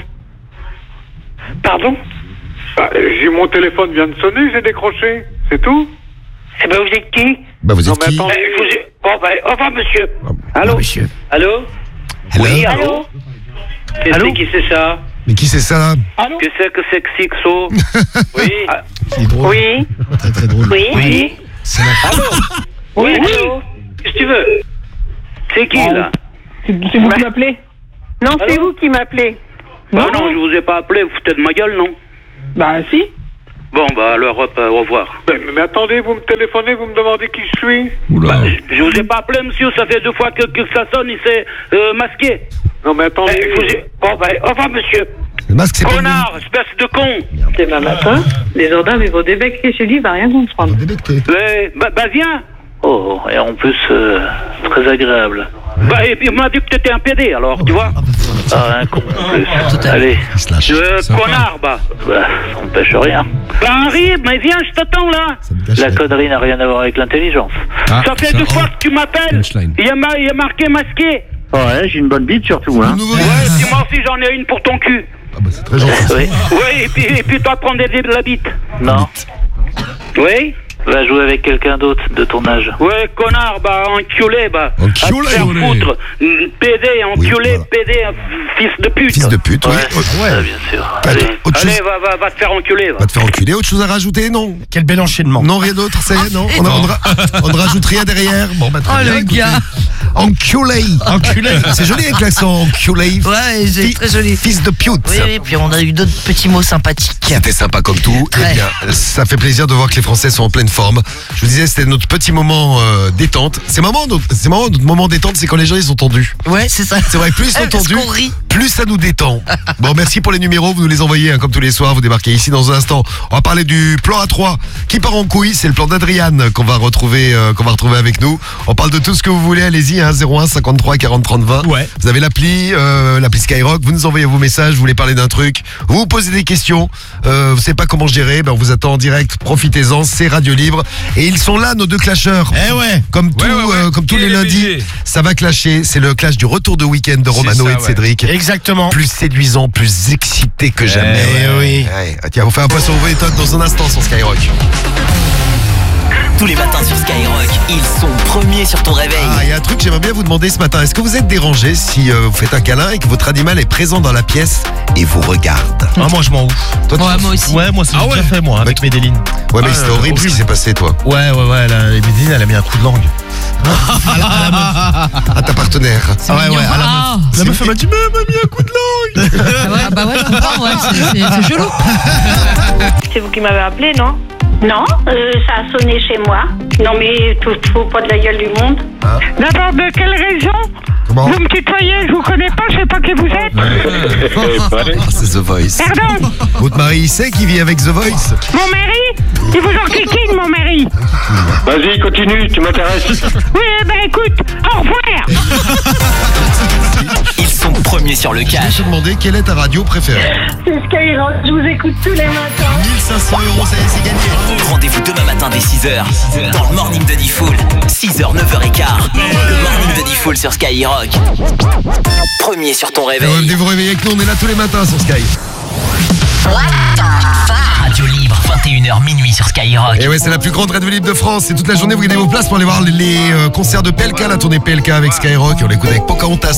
[SPEAKER 10] Pardon?
[SPEAKER 13] Bah, j'ai mon téléphone vient de sonner, j'ai décroché, c'est tout.
[SPEAKER 10] Eh ben vous êtes qui?
[SPEAKER 1] Bah vous
[SPEAKER 13] Non
[SPEAKER 1] êtes
[SPEAKER 13] mais
[SPEAKER 1] qui
[SPEAKER 13] attendez.
[SPEAKER 10] Eh, vous êtes- Bon, ben, au revoir, monsieur.
[SPEAKER 1] Allô, monsieur.
[SPEAKER 10] Allô? Oui, allô?
[SPEAKER 11] Allô?
[SPEAKER 10] Qu'est-ce
[SPEAKER 1] Allô
[SPEAKER 10] que c'est ça?
[SPEAKER 1] Mais qui c'est ça là?
[SPEAKER 10] Allô? Que c'est que c'est que c'est que ça? Oui. Ah,
[SPEAKER 1] C'est drôle.
[SPEAKER 10] Oui.
[SPEAKER 1] Très très drôle.
[SPEAKER 10] Oui. Oui.
[SPEAKER 1] C'est la...
[SPEAKER 10] Allô? Oui, allô? Qu'est-ce que tu veux? C'est qui, là?
[SPEAKER 12] C'est vous qui m'appelez?
[SPEAKER 11] Non, c'est vous qui m'appelez.
[SPEAKER 10] Bah non, je vous ai pas appelé, vous foutez de ma gueule, non?
[SPEAKER 12] Bah si.
[SPEAKER 10] Bon, bah alors, hop, euh, au revoir.
[SPEAKER 13] Mais, mais attendez, vous me téléphonez, vous me demandez qui je suis.
[SPEAKER 10] Bah, je, je vous ai pas appelé, monsieur, ça fait deux fois que, que ça sonne, il s'est euh, masqué.
[SPEAKER 13] Non mais attendez.
[SPEAKER 10] Eh, je vous ai- Bon, bah, au revoir, monsieur.
[SPEAKER 1] Le masque, c'est pas
[SPEAKER 10] Connard, espèce de con.
[SPEAKER 12] Demain matin, les gendarmes ils vont débecter chez lui, il va rien comprendre.
[SPEAKER 10] Ouais, bah, bah viens. Oh, et en plus, euh, très agréable. Bah, et puis, il m'a dit que t'étais un pédé, alors, tu vois. Ah, un con, en plus. Allez. Euh, connard, bah. Bah, ça n'empêche rien. Bah, arrive, mais viens, je t'attends, là. La connerie n'a rien à voir avec l'intelligence.
[SPEAKER 13] Ah,
[SPEAKER 10] ça fait
[SPEAKER 13] ça-
[SPEAKER 10] deux fois que tu m'appelles. Il y, a ma- il y a marqué masqué.
[SPEAKER 8] Ouais, j'ai une bonne bite surtout, hein.
[SPEAKER 10] Ouais, puis moi aussi, j'en ai une pour ton cul.
[SPEAKER 1] Ah bah c'est très gentil.
[SPEAKER 10] Oui. Oui, et puis, et puis toi, prends des de la bite. Non. Oui. Va jouer avec quelqu'un d'autre de ton âge. Ouais, connard, bah, enculé, bah.
[SPEAKER 1] Enculé,
[SPEAKER 10] À te faire
[SPEAKER 1] enculé.
[SPEAKER 10] foutre. Mm, Pédé, enculé, pédé, fils de pute.
[SPEAKER 1] Fils de pute, oui.
[SPEAKER 10] Ouais,
[SPEAKER 1] Ouais.
[SPEAKER 10] bien sûr.
[SPEAKER 1] Attends,
[SPEAKER 10] Allez,
[SPEAKER 1] autre
[SPEAKER 10] allez
[SPEAKER 1] chose-
[SPEAKER 10] va, va, va te faire enculer, va.
[SPEAKER 1] Va te faire enculer. Autre chose à rajouter, non?
[SPEAKER 3] Quel bel enchaînement.
[SPEAKER 1] Non, rien d'autre, ça y est, non? On, a- on, ra- on ne rajoute rien derrière. Bon, bah très
[SPEAKER 5] Oh,
[SPEAKER 1] bien.
[SPEAKER 5] le
[SPEAKER 1] écoutez.
[SPEAKER 5] gars.
[SPEAKER 1] Enculé.
[SPEAKER 3] Enculé.
[SPEAKER 1] C'est joli avec l'accent enculé.
[SPEAKER 5] Ouais, c'est
[SPEAKER 1] Fi-
[SPEAKER 5] très joli.
[SPEAKER 1] Fils de pute.
[SPEAKER 5] Oui, oui, puis on a eu d'autres petits mots sympathiques.
[SPEAKER 1] C'était sympa comme tout.
[SPEAKER 5] Très.
[SPEAKER 1] Eh bien, ça fait plaisir de voir que les Français sont en pleine forme. Je vous disais, c'était notre petit moment euh, détente. C'est moment, notre, c'est moment, notre moment détente, c'est quand les gens ils sont tendus.
[SPEAKER 5] Ouais, c'est ça.
[SPEAKER 1] C'est vrai, plus ils sont
[SPEAKER 5] Parce
[SPEAKER 1] tendus,
[SPEAKER 5] qu'on rit.
[SPEAKER 1] plus ça nous détend. Bon, merci pour les numéros, vous nous les envoyez hein, comme tous les soirs. Vous débarquez ici dans un instant. On va parler du plan A trois qui part en couille. C'est le plan d'Adriane qu'on va retrouver, euh, qu'on va retrouver avec nous. On parle de tout ce que vous voulez. Allez-y, hein, zéro un cinquante-trois quarante trente vingt.
[SPEAKER 3] Ouais.
[SPEAKER 1] Vous avez l'appli, euh, l'appli Skyrock. Vous nous envoyez vos messages. Vous voulez parler d'un truc. Vous vous posez des questions. Euh, vous savez pas comment gérer. Ben, on vous attend en direct. Profitez-en. C'est Radio Libre. Et ils sont là, nos deux clasheurs.
[SPEAKER 3] Eh ouais.
[SPEAKER 1] Comme, tout,
[SPEAKER 4] Ouais, ouais, ouais.
[SPEAKER 1] euh, comme tous
[SPEAKER 4] Qui
[SPEAKER 1] les
[SPEAKER 4] est
[SPEAKER 1] lundis,
[SPEAKER 4] obligé
[SPEAKER 1] ça va clasher. C'est le clash du retour de week-end de Romano
[SPEAKER 4] ça,
[SPEAKER 1] et de
[SPEAKER 4] ouais.
[SPEAKER 1] Cédric.
[SPEAKER 3] Exactement.
[SPEAKER 1] Plus séduisant, plus excité que jamais.
[SPEAKER 3] Eh oui.
[SPEAKER 1] Ouais. Ah, tiens, on fait un poisson au méthode dans un instant sur Skyrock.
[SPEAKER 9] Tous les matins sur Skyrock, ils sont premiers sur ton réveil.
[SPEAKER 1] Ah, il y a un truc que j'aimerais bien vous demander ce matin. Est-ce que vous êtes dérangé si euh, vous faites un câlin et que votre animal est présent dans la pièce et vous regarde?
[SPEAKER 2] Ah, moi je m'en ouf.
[SPEAKER 1] Toi, tu
[SPEAKER 5] Ouais,
[SPEAKER 1] t'en
[SPEAKER 5] moi aussi.
[SPEAKER 2] Ouais, moi c'est
[SPEAKER 3] Ah
[SPEAKER 2] déjà
[SPEAKER 3] ouais.
[SPEAKER 2] fait moi avec Médéline.
[SPEAKER 1] Ouais, mais
[SPEAKER 2] Ah,
[SPEAKER 1] c'était
[SPEAKER 2] euh,
[SPEAKER 1] horrible ce qui s'est passé, toi.
[SPEAKER 2] Ouais, ouais, ouais, elle a- Médéline elle a mis un coup de langue.
[SPEAKER 1] À ta partenaire.
[SPEAKER 2] Ah ouais, ouais, à la
[SPEAKER 5] Ah.
[SPEAKER 2] meuf. La meuf elle m'a dit, mais elle m'a mis un coup de langue.
[SPEAKER 5] Ah ouais, bah ouais, je comprends, ouais, c'est- c'est c'est chelou.
[SPEAKER 11] C'est vous qui m'avez appelé, non? Non, euh, ça a sonné chez moi. Non, mais tout faut pas de la gueule du monde.
[SPEAKER 12] D'abord, de quelle raison?
[SPEAKER 1] Comment?
[SPEAKER 12] Vous me tutoyez, je vous connais pas, je sais pas qui vous êtes.
[SPEAKER 1] Ah, c'est The Voice.
[SPEAKER 12] Pardon,
[SPEAKER 1] Votre mari, il sait qui vit avec The Voice?
[SPEAKER 12] mon mari? Il vous en kikine, mon mari.
[SPEAKER 8] Vas-y, continue, tu m'intéresses.
[SPEAKER 12] Oui, eh ben écoute, au revoir.
[SPEAKER 9] Ils sont premiers sur le
[SPEAKER 1] Je vais
[SPEAKER 9] cash.
[SPEAKER 1] te demander quelle est ta radio préférée.
[SPEAKER 11] C'est Skyrock, je vous écoute tous les matins.
[SPEAKER 1] mille cinq cents euros, ça y est, c'est gagné.
[SPEAKER 9] Rendez-vous demain matin dès six heures dans le Morning de Diffoul. six heures, neuf heures quinze. Le Morning de Diffoul sur Skyrock. Premier sur ton réveil.
[SPEAKER 1] Venez vous réveiller avec nous, on est là tous les matins sur Sky.
[SPEAKER 9] Radio libre, vingt et une heures minuit sur Skyrock.
[SPEAKER 1] Et ouais, c'est la plus grande radio libre de France. C'est toute la journée, vous gagnez vos places pour aller voir les, les, euh, concerts de P L K, la tournée P L K avec Skyrock. Et on l'écoute avec Pocahontas.